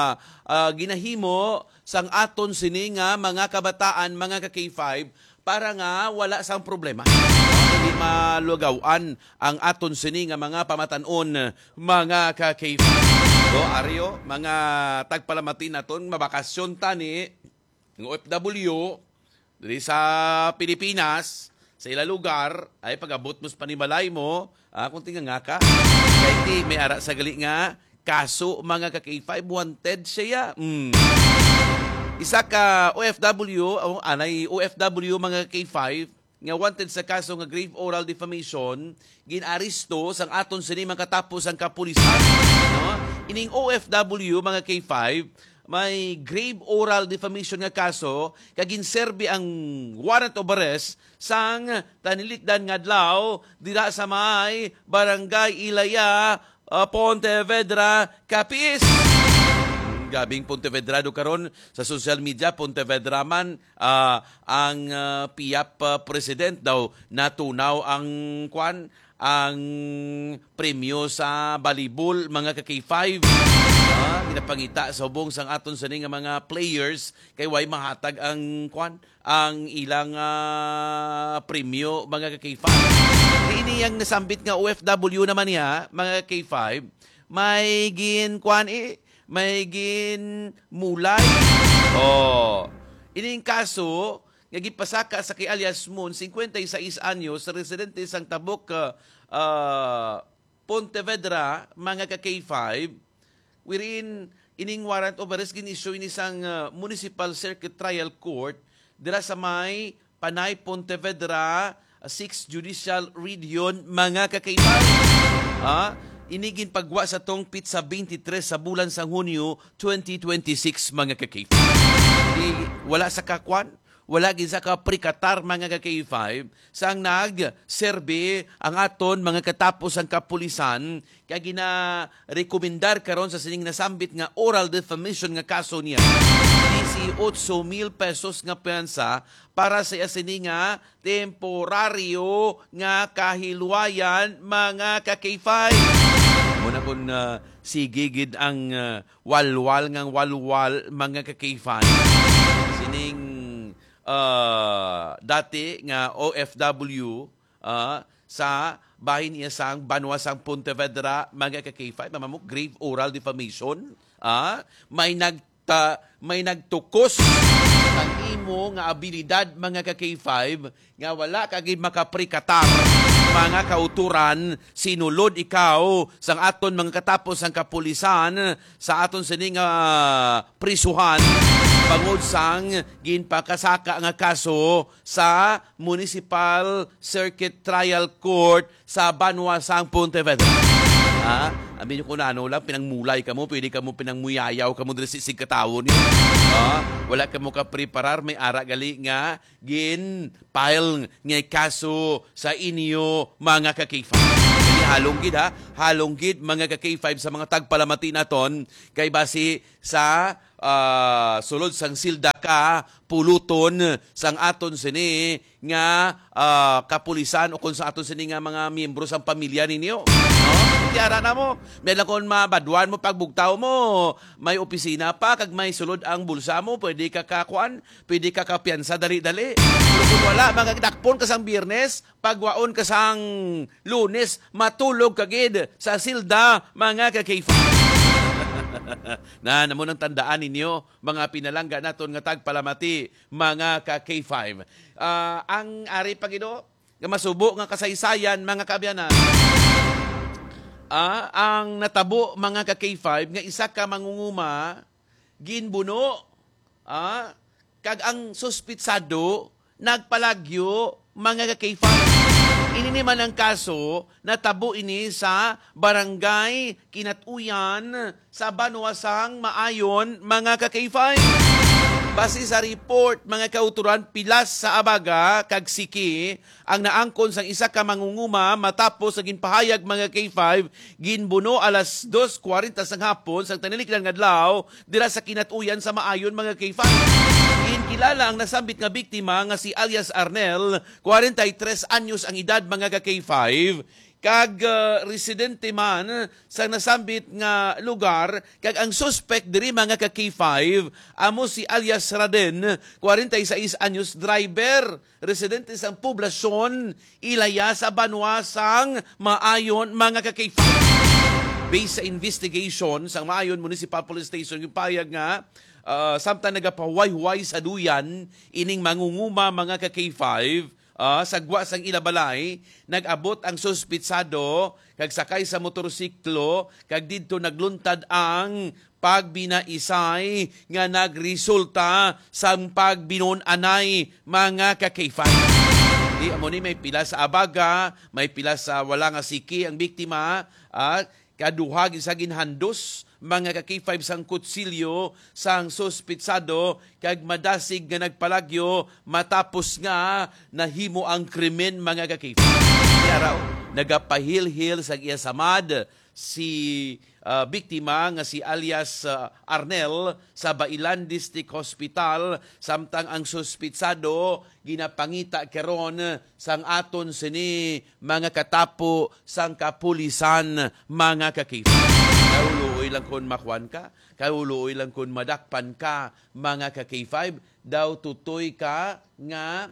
ginahimo sang aton sini nga mga kabataan mga ka-K5 para nga wala sang problema. Hindi malugawan ang aton sini nga mga pamatanon mga ka-K5. So Aryo, mga tagpalamatin naton mabakasyon tani ng OFW diri sa Pilipinas sa ila lugar ay pag-abot mo sa panimalay mo, kung tinga nga ka, kaya di may ara sa gali nga, kaso mga ka-K5, wanted siya. Isa ka OFW, anay OFW mga K5, nga wanted sa kaso nga grave oral defamation, ginaristo sang aton sini mga katapos ang kapulisan. No? Ining OFW mga K5, may grave oral defamation nga kaso kagin serbi ang warrant of arrest sang tanilikdan nga adlaw dira sa may Barangay Ilaya, Pontevedra, Capiz. Gabing Pontevedra do karon sa social media Pontevedra man ang PIAP president daw natunaw ang premyo sa volleyball mga ka-K5. Ginapangita sa ubong sang aton sa nga mga players kay way mahatag ang ilang premyo mga ka-K5. Ini yang nasambit nga OFW naman niya mga K5 may gin mulay. Ining kaso nga gipasaka sa kay alias Moon, 56 anyos, residente sang Tabok, Pontevedra, mga ka-K5, wherein ining warrant of arrest ginisyo ini sang Municipal Circuit Trial Court dira sa may Panay, Pontevedra, 6th Judicial Region, mga ka-K5. Inigin pagwa sa tong pizza 23 sa bulan sang Hunyo 2026 mga ka-K5. Wala sa kakwan, wala gid sa kaprikatar mga ka-K5 sang nag-serbe ang aton mga katapos ang kapulisan kaya gina-rekomendar karon sa sining nasambit nga oral defamation nga kaso niya 18,000 pesos nga pensa para sa asini nga temporaryo nga kahilwayan mga ka-K5. Muna kung sigigid ang walwal ngang walwal mga ka-K5 sining dati nga OFW sa bahin niya sang Banwa sang Pontevedra mga ka-K5 mamamok grave oral defamation may nagtukos ang mo nga abilidad mga ka-K5 nga wala kagid makaprikatar mga kauturan sinulod ikaw sang aton mga katapos ang kapulisan sa aton sining prisuhan bangod sang ginpakasaka nga kaso sa Municipal Circuit Trial Court sa Banwasang Pontevedra. Amin ko na lang, pinangmulay ka mo, pwede ka mo pinangmuyayaw ka mo dito sisig katawon. Wala ka mo ka-preparar, may ara gali nga, file nga kaso sa inyo mga ka-K5. Halong gid mga ka-K5 sa mga tagpalamati naton, kay base sa sulod sang silda ka, puluton sang aton sini nga kapulisan o kung sa aton sini nga mga miyembro sang pamilya ninyo. Tiara na mo. May lakon mabadwan mo pagbugtaw mo. May opisina pa, kag may sulod ang bulsa mo, pwede ka kakuan, pwede ka kapiyansa dali-dali. Pero kung wala, magdakpon ka sang Biyernes, pagwaon ka sang Lunes, matulog kagid sa silda, mga ka-K5. Namo nang tandaan ninyo, mga pinalangga naton nga tagpalamati, mga ka-K5. Ang ari Panginoon, nga masubo nga kasaysayan, mga kabyanan, ang natabo mga ka-K5 nga isa ka mangunguma ginbuno kag ang suspitsado nagpalagyo mga ka-K5. Ini naman ang kaso natabo ini sa Barangay Kinatuyan sa Banwasang Maayon mga ka-K5. Base sa report, mga kauturan, pilas sa abaga, kag siki, ang naangkon sang isa ka mangunguma matapos sa ginpahayag mga K5, ginbuno alas 2:40 sang hapon, sang tanilikdan nga adlaw, dira sa Kinatuyan sa Maayon mga K5. Ginkilala ang nasambit nga biktima nga si alias Arnel, 43 anyos ang edad mga ka-K5, kag residente man sa nasambit nga lugar, kag ang suspect diri mga ka-K5 amo si alias Raden, 46 anyos, driver, residente sa poblasyon Ilaya sa Banwasang Maayon mga ka-K5. Based sa investigation sa Maayon Municipal Police Station, yung payag nga samtang nagapahuway-huway sa duyan ining mangunguma mga ka-K5, sagwa sang ilabalay, nag-abot ang suspitsado, kag sakay sa motorsiklo, kag didto nagluntad ang pagbinaisay nga nagresulta sang pagbinunanay mga ka-K5. Di amo ni may pila sa abaga, may pila sa wala nga siki ang biktima, kaduhag sa ginhandos mga ka-K5 sang kutsilyo sang suspitsado, kag madasig nga nagpalagyo matapos nga nahimo ang krimen mga ka-K5. Araw nagapahil-hil sa iya samad si biktima nga si alias Arnel sa Bailan District Hospital, samtang ang suspitsado ginapangita keron sang aton sini mga katapo sang kapulisan mga ka-K5. Kauluoy lang kun makwan ka, kauluoy lang kun madakpan ka mga ka-K5, daw tutoy ka nga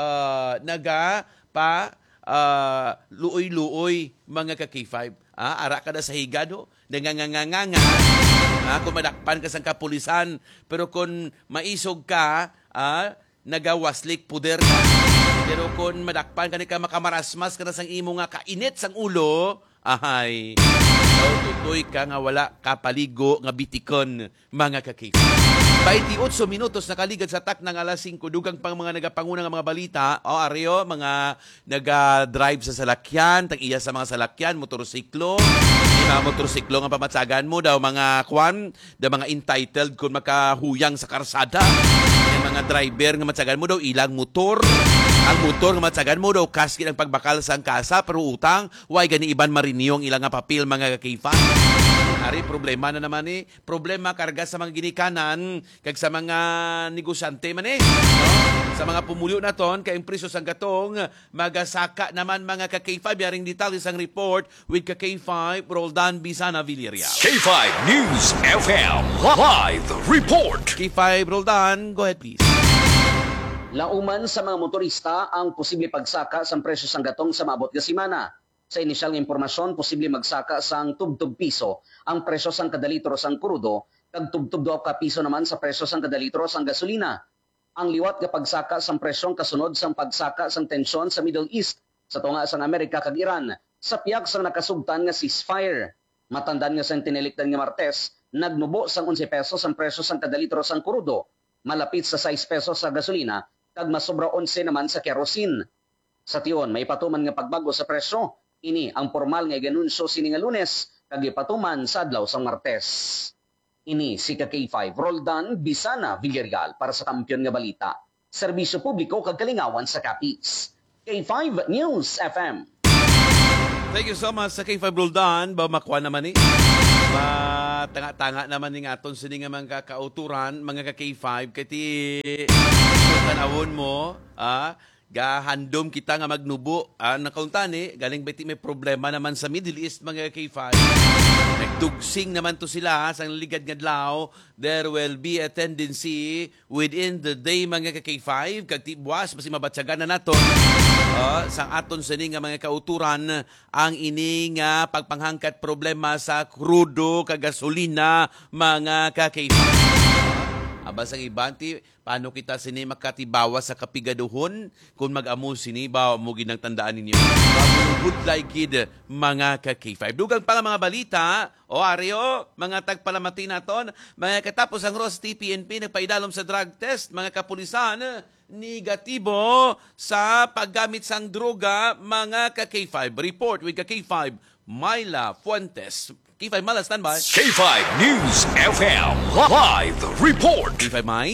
luoy-luoy mga ka-K5. Ara ka na sa higado, nanganganganga, kung madakpan ka sa kapulisan, pero kung maisog ka, nagawaslik puder ka. Pero kung madakpan ka makamarasmas ka na sang imo nga kainit sang ulo, tutoy ka nga wala kapaligo nga bitikon mga ka-K5. 28 minutos nakaligad sa tak ng alas 5, dugang pang mga nagapanguna nga mga balita, areo, mga naga-drive sa salakyan, tag-iya sa mga salakyan, motorsiklo, mga motorsiklo nga pamatsagan mo, daw mga mga entitled kung makahuyang sa karsada, mga driver nga matsagan mo daw ilang motor, ang motor nga matsagan mo daw kaskin ang pagbakal sa kasa, pero utang, why gani iban mariniyong ilang nga papel mga ka-K5. Ari, problema na naman problema karga sa mga ginikanan, kag sa mga negosyante man no? Sa mga pumulyo na ton, kay impreso sang gatong, magasaka naman mga ka-K5, yaring detalye sang report with ka-K5, Roldan Bisana Villarreal. K5 News FM Live Report. K5 Roldan, go ahead please. Lauman sa mga motorista ang posible pagsaka sa presyo sang gatong sa maabot nga semana. Sa inisyal nga impormasyon, posible magsaka sang tubtub piso ang presyo sang kada litro sang krudo, kag tubtub 2 ka piso naman sa presyo sang kada litro sang gasolina. ang liwat nga pagsaka sang presyong kasunod sang pagsaka sang tensyon sa Middle East sa tunga sang Amerika kag Iran sa piyak sang nakasugtan nga ceasefire. Matandan nga sang tinilikdan nga Martes, nagnubo sang 11 pesos ang presyo sang kada litro sang krudo, malapit sa 6 pesos sa gasolina kag masobra 11 naman sa kerosene. Sa tiyon, may patuman nga pagbago sa presyo. Ini ang formal nga iganunsyo sini nga Lunes kag ipatuman sa adlaw sang Martes. Ini si K5 Roldan Bisana Villarreal para sa Kampiyon nga Balita. Serbisyo publiko kag kalingawan sa Capiz. K5 News FM. Thank you so much sa K5 Roldan. Ba makuha naman ni. Tanga-tanga naman ni aton sini nga mga kauturan, mga K5 kati tanawon mo, gahandom kita nga magnubo. Nakauntani, galing beti may problema naman sa Middle East, mga K5. Nagtugsing naman to sila sa ligad nga adlaw. There will be a tendency within the day, mga K5, kag tibuas, basi mabatsagan na nato. Sa aton sini nga mga kauturan, ang ini nga pagpanghangkat problema sa krudo kag gasolina, mga K5. Abas ang ibanti, paano kita sini makatibawa sa kapigaduhon kung mag-amo sini, bawa mo ginagtandaan ninyo. Good like kid, mga ka-K5. Dugang pa nga mga balita, Ario, mga tagpalamati naton, mga katapos ang Ross TPNP, nagpaidalom sa drug test, mga kapulisan, negatibo sa paggamit sang droga, mga ka-K5. Report with ka-K5, Myla Fuentes. K5 Mala, standby. K5 News FM Live Report. K5 Mai.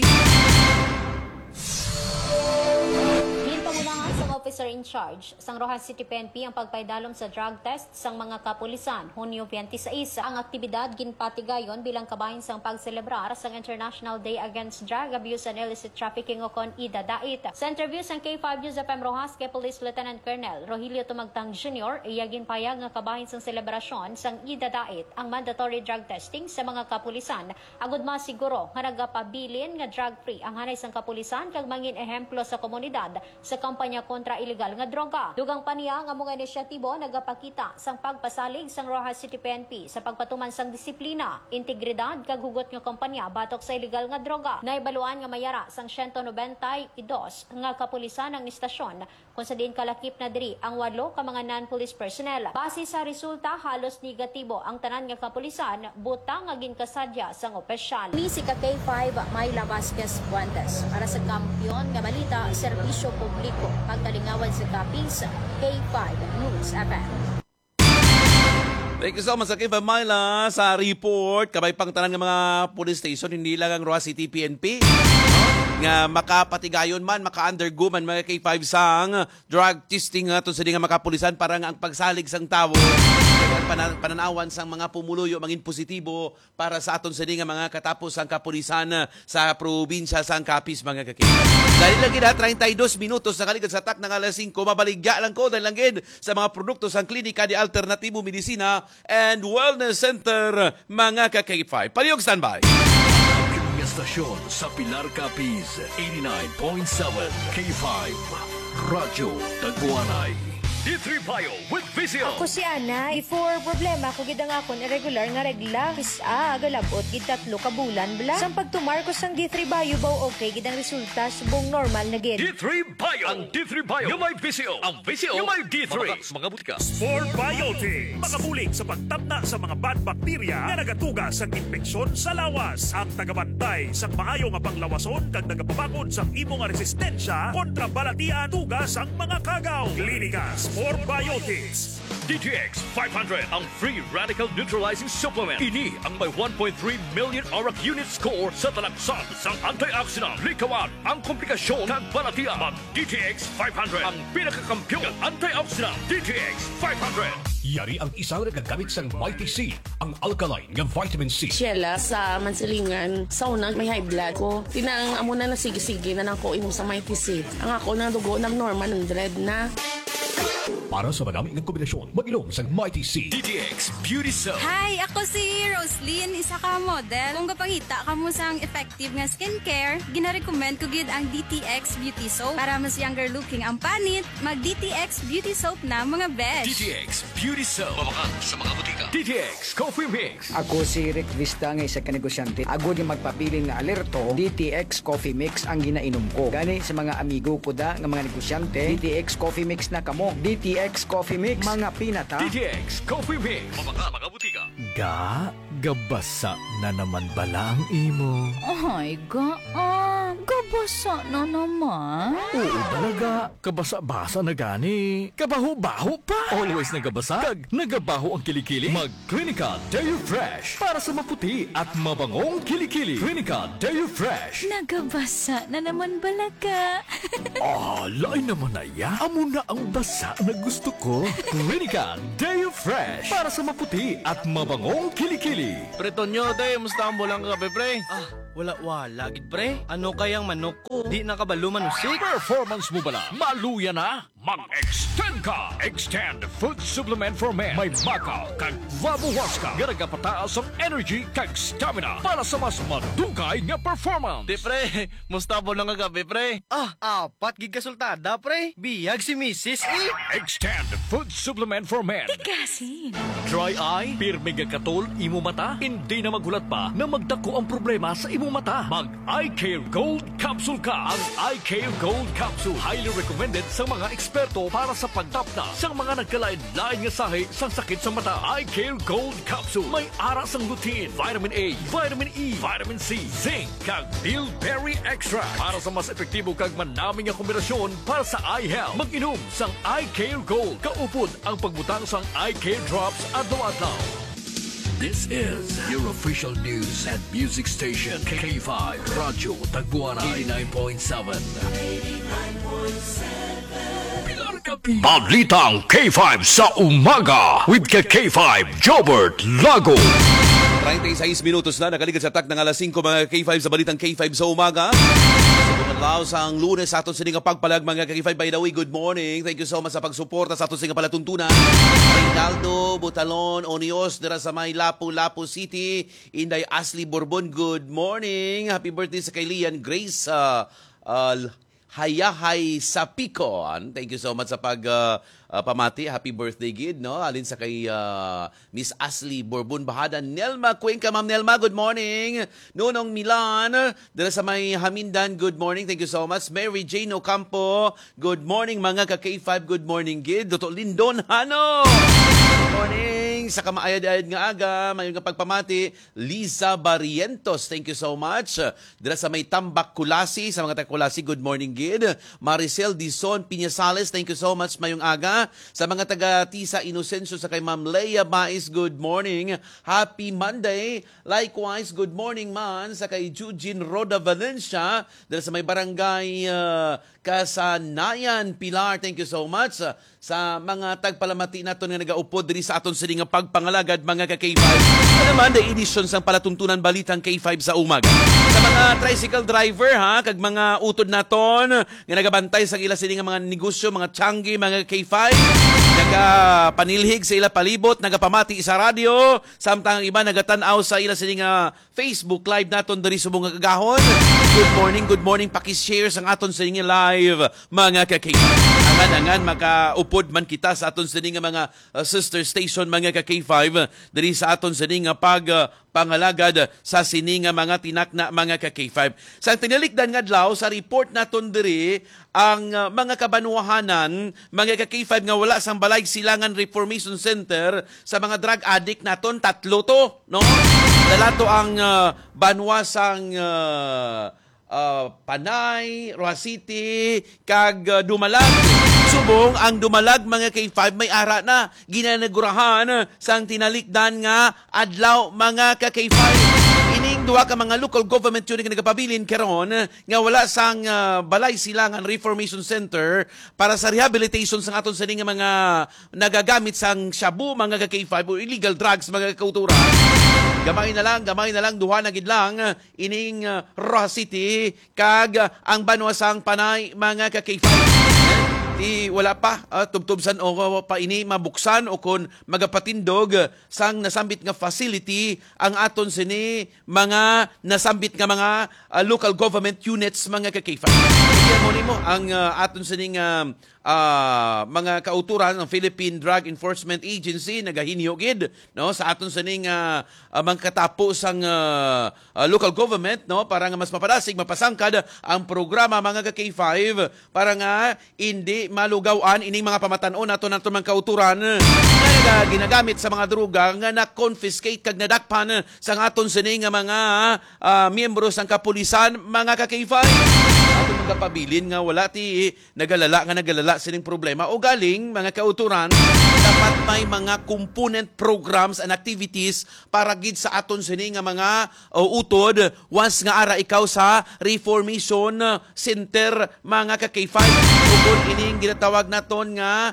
Officer in charge sang Rojas City PNP ang pagpaidalom sa drug test sang mga kapulisan. Hunyo 26 ang aktibidad ginpatigayon bilang kabahin sang pagselebrar sang International Day Against Drug Abuse and Illicit Trafficking o kon IDA Dait. Sa interview sang K5 News FM Rojas kay Police Lieutenant Colonel Rogelio Tumagtang Jr., iyagin payag nga kabahin sang selebrasyon sang IDA Dait ang mandatory drug testing sa mga kapulisan. Agud masiguro nga nagapabilin nga drug-free ang hanay sang kapulisan kag mangin ehemplo sa komunidad sa kampanya kontra illegal nga droga. Dugang pa niya nga mga inisyatibo nagapakita sang pagpasalig sang Rojas City PNP sa pagpatuman sang disiplina, integridad kag hugot nga kompanya batok sa illegal nga droga. Naibaluan nga mayara sang 192 nga kapulisan ang istasyon kung sa diin kalakip na diri ang 8 ka mga non-police personnel. Base sa resulta, halos negatibo ang tanan nga kapulisan, butang nga ginkasadya sang opisyal. Mi si K5 Myla Vasquez Fuentes para sa Kampiyon nga Balita, Serbisyo Publiko, pagkalingawan sa Capiz, K5 News FM. Thank you so much sa K5 Myla sa report. Kabay pang tanan ng mga police station, hindi lang ang Rojas City PNP. Nga makapatigayon man, maka-undergo man mga K5 sang drug testing nga to sa nga makapulisan para nga ang pagsalig sang tao pananawan sang mga pumuluyo mangin positibo para sa aton sa nga mga katapos ang kapulisan sa probinsya sang Capiz, mga K5. Dahil lang gina 32 minutos sa kaligid sa tak ng alas 5, mabaligya lang ko dahil lang gid sa mga produkto sang Klinika de Alternatibo Medicina and Wellness Center, mga K5. Palihog standby. Estasyon sa Pilar Capiz, 89.7 K5 Radyo Tagbuanay. D3 Bio with Visio. Ako si Ana. Before problema ko gid ang akon irregular nga regla. Isa agalabot gid 3 ka bulan bla. Sang pagtumarkos sang D3 Bio baw okay gid ang resulta subong normal na gid. D3 Bio. Ang D3 Bio yung may Visio. Ang Visio yung may D3. Mga butika. Sport Biotics. Makabulig sa pagtapna sa mga bad bacteria na nagatuga sa infeksyon sa lawas. Ang tagabantay sa maayo nga panglawason kag nagapabakod sa imong resistensya kontra balatian tugas ang mga kagaw. Klinika Sport Biotics. DTX 500 ang free radical neutralizing supplement. Ini ang may 1.3 million ORAC unit score sa talaksan sang antioxidant. Likawan ang komplikasyon ng balatian. Mag DTX 500 ang pinakakampiyon ng antioxidant. DTX 500. Yari ang isang nagagamit sang Mighty C, ang alkaline nga vitamin C. Sheila, sa mansilingan, sa unang may high blood ko, tinang amo na sige-sige na nang ko inom sa Mighty C. Ang ako na dugo ng normal 100 na. Para sa madami ng kombinasyon, mag-inom sa Mighty C. DTX Beauty Soap. Hi, ako si Roslyn, isa ka model. Kung kapangita ka mo sang effective nga skincare, gina-recommend ko gid ang DTX Beauty Soap. Para mas younger looking ang panit, mag DTX Beauty Soap na mga besh. DTX Beauty Soap. Mabakan sa mga butika. DTX Coffee Mix. Ako si Rick Vista nga isa ka negosyante. Ako di magpapili nga alerto, DTX Coffee Mix ang ginainom ko. Gani sa mga amigo ko da nga mga negosyante, DTX Coffee Mix na kamo. DTX Coffee Mix, mga pinata. DTX Coffee Mix. Mabaka mga butika. Gabasa na naman bala ang imo. Ay, gabasa na naman. Oo talaga, kabasa-basa na gani. Kabaho-baho pa. Always nagabasa, kag nagabaho ang kilikili. Mag-Clinica Deo Fresh para sa maputi at mabangong kilikili. Clinica Deo Fresh. Nagabasa na naman balaga. Lain naman na ya. Amo na ang basa na gusto ko. Clinica Deo Fresh para sa maputi at mabangong kilikili. Pre Tonyo, day, musta ang bulang kape, pre? Wala, gid pre. Ano kayang manok ko? Di nakabaluman usik. Performance mo bala? Maluya na? Mag-extend ka! Extend Food Supplement for Men. May makaw kag vabuwas ka. Garagapataas ang energy kag stamina para sa mas madugay nga performance. Di pre, musta ang bulang kape, pre? Apat gid kasultada, pre. Biyag si Mrs. Extend Food Supplement for Men. Tigasin. Dry eye, pirmi katol, imo mata, hindi na magulat pa na magdako ang problema sa imo mata. Mag-Eye Care Gold Capsule ka. Ang Eye Care Gold Capsule highly recommended sa mga eksperto para sa pagtapna sa mga nagkalain-lain nga sahi sa sakit sa mata. Eye Care Gold Capsule may aras ang lutein, vitamin A, vitamin E, vitamin C, zinc, kag bilberry extract para sa mas epektibo kag manaming nga kombinasyon para sa eye health. Mag-inom sang Eye Care Gold. Kaupod ang pagbutang sang Eye Care Drops adlaw-adlaw. This is your official news and music station, K5 Radyo Tagbuana 89.7. Balitang K5 sa umaga with K5 Jobert Lago. 36 minutos na nakalikat sa tak ng alas 5 mga K5 sa Balitang K5 sa umaga. Sa sang Lunes sa aton sa nga pagpalag mga K5. By the way, good morning. Thank you so much sa pagsuporta sa aton sa nga palatuntunan. Reynaldo Butalon Onios dira sa may Lapu-Lapu City. Inday Ashley Bourbon, good morning. Happy birthday sa kay Lian Grace Hayahay Sapicon. Thank you so much sa pamati. Happy birthday, gid, no? Alin sa kay Miss Ashley Bourbon Bahada. Nelma Cuenca, Ma'am Nelma, good morning. Nonong Milan, dala sa may Hamindan, good morning. Thank you so much. Mary Jane Ocampo, good morning mga ka-K5, good morning, gid. Dr. Lindon Hano, good morning. Sa kamaayad-ayad nga aga, may nga pagpamati. Liza Barrientos, thank you so much. Dala sa may Tambak Kulasi, sa mga taga-Kulasi, good morning, gid. Maricel Dizon Piñasales, thank you so much mayong aga. Sa mga taga-Tisa Inocencio sa kay Ma'am Leia Baez, good morning. Happy Monday. Likewise, good morning man sa kay Eugene Roda Valencia dahil sa may barangay Kasanayan Pilar. Thank you so much. Sa mga tagpalamati naton nga nagaupod diri sa aton sa nga pagpangalagad mga ka-K5. Naman the edition sang palatuntunan Balitang K5 sa umaga. Sa mga tricycle driver kag mga utod naton nga nagabantay sa ila sini nga mga negosyo, mga tiyanggi, mga K5, nagapanilhig sa ila palibot, nagapamati sa radyo, samtang iba nagatanaw sa ila sini nga Facebook live naton diri sa mga kagahon. Good morning, paki-share sang aton sa nga live mga ka-K5. Angan makaupod man kita sa aton sa nga mga sister station mga ka-K5 diri sa aton sa nga pangalagad sa sini nga mga tinakna mga ka-K5. Sa tinalikdan nga adlaw sa report naton diri ang mga kabanwahanan mga ka-K5 nga wala sang Balay Silangan Reformation Center sa mga drug addict naton, 3 to, no? Dala to ang banwasang Panay, Roa City, kag Dumalag. Subong ang Dumalag mga K5 may ara na ginanagurahan sang tinalikdan nga adlaw mga ka-K5. Ining duha ka mga local government yun nga nagapabilin karon nga wala sang Balay Silangan Reformation Center para sa rehabilitation sang aton sa nga mga nagagamit sang shabu mga ka-K5 o illegal drugs mga kautura. Gamay na lang, duha na gid lang ining Roa City kag ang banwasang Panay mga ka-K5. Di wala pa tubtubsan o pa ini mabuksan o kun magapatindog sang nasambit nga facility ang aton sini mga nasambit nga mga local government units mga ka-K5. Kaya mo nimo ang aton sini nga mga kauturan ng Philippine Drug Enforcement Agency nagahinyogid no sa aton sini nga mga katapos ang local government no para nga mas mapadasig mapasangkad ang programa mga ka-K5 para nga hindi malugawan ining mga pamatanon nato mga kauturan nga ginagamit sa mga droga nga na-confiscate kag nadakpan sa aton sini nga mga miyembro sang kapulisan mga ka-K5. Ato magapabilin nga wala ti nagalala sining problema o galing mga kauturan dapat may mga component programs and activities para gid sa aton sini nga mga utod once nga ara ikaw sa reformation center mga ka-K5 ug ining ginatawag naton nga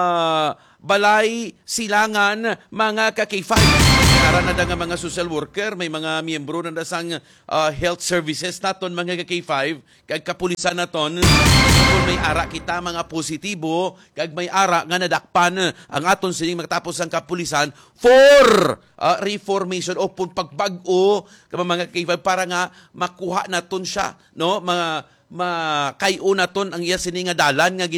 balay silangan mga ka-K5. Ara na nga mga social worker, may mga miyembro na sang health services naton mga ka-K5, kag kapulisan naton, kung may ara kita mga positibo, kag may ara nga nadakpan ang aton sining matapos ang kapulisan for reformation o pagbag-o mga ka-K5 para nga makuha naton siya, no? Makayo naton ang iya sini nga dalan nga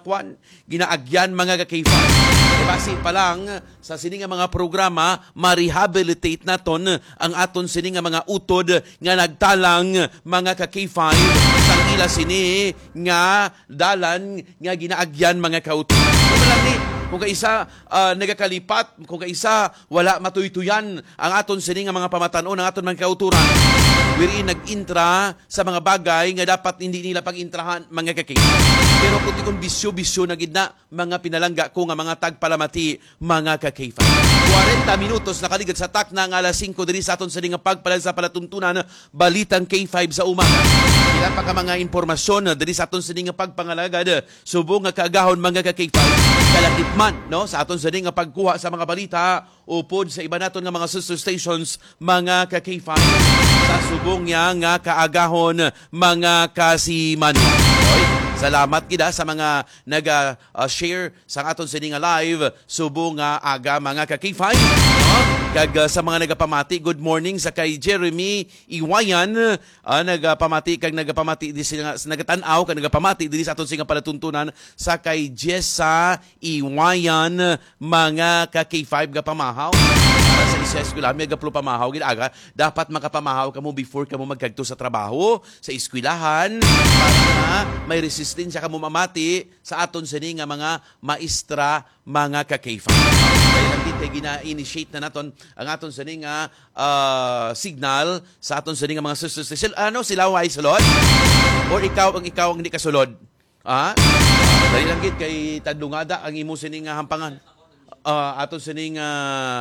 ginaagyan mga ka-K5. Base pa lang sa sini nga mga programa ma-rehabilitate naton ang aton sini nga mga utod nga nagtalang mga ka-K5 sang ila sini nga dalan nga ginaagyan mga kautod. Kung kaisa nagakalipat, kung kaisa wala matuytuyan ang aton sini nga mga pamatanon ang aton mga kauturan. Wiri nag-intra sa mga bagay nga dapat hindi nila pag-intrahan mga ka-K5. Pero kung bisyo-bisyo na gid na mga pinalangga ko nga mga tagpalamati mga ka-K5. 40 minutos nakaligad sa tak na nga alas 5 diri sa aton sini nga pagpalag sa palatuntunan balitang K5 sa umaga. Ilan pa ka mga impormasyon diri sa aton sini nga pagpangalagad subong nga kaagahon mga ka-K5. Kalakip man no sa aton sini nga pagkuha sa mga balita upod sa iba naton nga mga sister stations mga ka-K5 sa subong niya nga kaagahon mga kasiman. Salamat gida sa mga nag-share sa aton sini nga live subong nga aga mga ka-K5. Kag sa mga nagapamati, good morning sa kay Jeremy Iwayan. Nagapamati di sila nagatanaw kag nagapamati diri sa aton sing palatuntunan sa kay Jessa Iwayan mga ka-K5 ga pamahaw. Para sa isa eskwela may gaplo pamahaw gid aga dapat makapamahaw kamo before kamo magkadto sa trabaho sa eskwelahan para may resistensya kamo mamati sa aton sini nga mga maestra mga ka-K5. Kaya lang kay gina-initiate na naton ang aton sini nga signal sa aton sini nga mga sisters. Sila ay sulod? Or ikaw ang hindi kasulod? Dahil lang gid kay tadlungada ang imo sini nga hampangan. Aton sini nga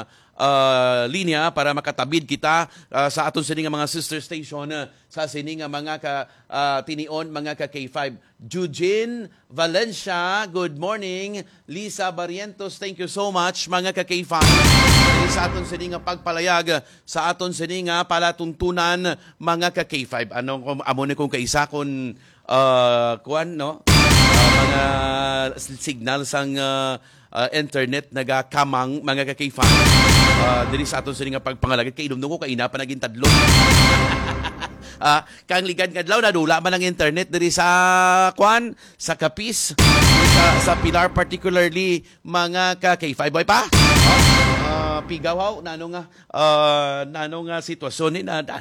linya para makatabid kita sa aton sini nga mga sister station sa sini nga mga tinion mga ka-K5. Eugene Valencia, good morning. Lisa Barrientos, thank you so much mga ka-K5. Sa aton sini nga pagpalayag sa aton sini nga palatuntunan mga ka-K5. Amo ni kung kaisa kon kuan no mga signal sang internet nagakamang mga ka-K5 diri sa aton sini nga pagpangalagad kay idumdum ko kay ina pa naging tadlo. Kang ligad kadlaw nadula man ang internet diri sa kwan sa Kapis sa Pilar particularly mga ka-K5 boy pa. Pigaw nano nga sitwasyon ni na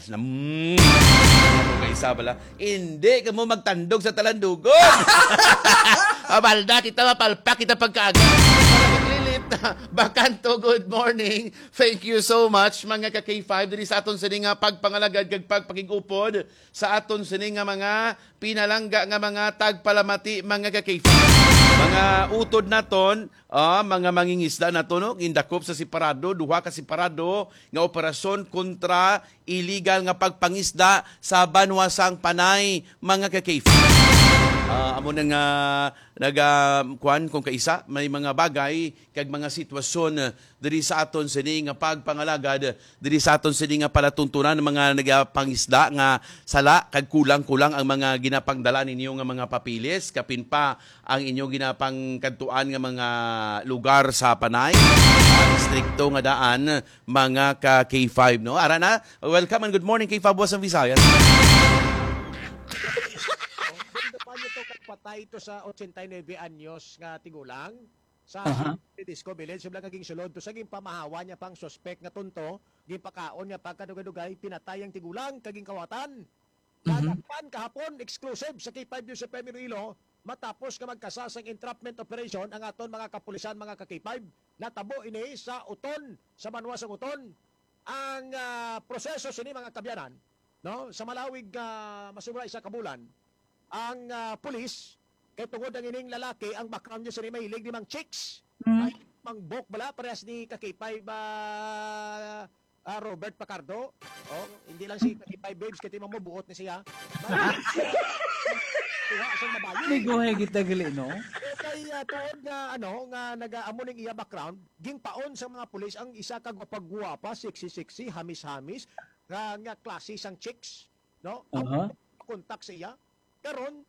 isa bala hindi ka mo magtandog sa talandugon. Balda kita mapalpak kita pagkaaga. Bakanto, good morning. Thank you so much mga ka-K5 diri sa aton sini nga pagpangalagad kag pagpakigupod sa aton sini nga mga pinalangga nga mga tagpalamati mga ka-K5. Mga utod naton, mga mangingisda naton no, indakop sa separado, duha ka separado nga operasyon kontra illegal nga pagpangisda sa banwasang Panay mga ka-K5. Amo nang kuan kung kaisa may mga bagay kag mga sitwasyon diri sa aton sini nga pagpangalagad diri sa aton sini nga palatuntunan ng mga nagapangisda nga sala kag kulang-kulang ang mga ginapangdala ninyo nga mga papilis kapin pa ang inyo ginapangkantuan nga mga lugar sa Panay strikto nga daan mga ka K5 no. Ara na, welcome and good morning K5 Boss ang Visayas. Patay ito sa 89 anyos nga tigulang sa Disco Village sublang kaging sulod to saging pamahawa niya pang suspect nga tunto gipakaon niya pagkadugay-dugay pinatay ang tigulang kaging kawatan. Kadakpan kahapon exclusive sa K5 News sa Iloilo matapos ka magkasasang entrapment operation ang aton mga kapulisan mga ka-K5 natabo ini sa Uton sa Banwas ng Uton ang proseso sini mga kabyanan no sa malawig masubra isa ka bulan ang pulis kay tungod ang ining lalaki ang background niya sa mahilig di mang chicks ay mangbok bala parehas ni K5 Robert Pacardo hindi lang si K5 Babes kay mamubuot ni siya Niguhe kita gali no kay tuod nga nga nagaamo ning iya background ging paon sa mga pulis ang isa ka gwapa sexy hamis-hamis nga klase sang chicks no kontak sa iya karon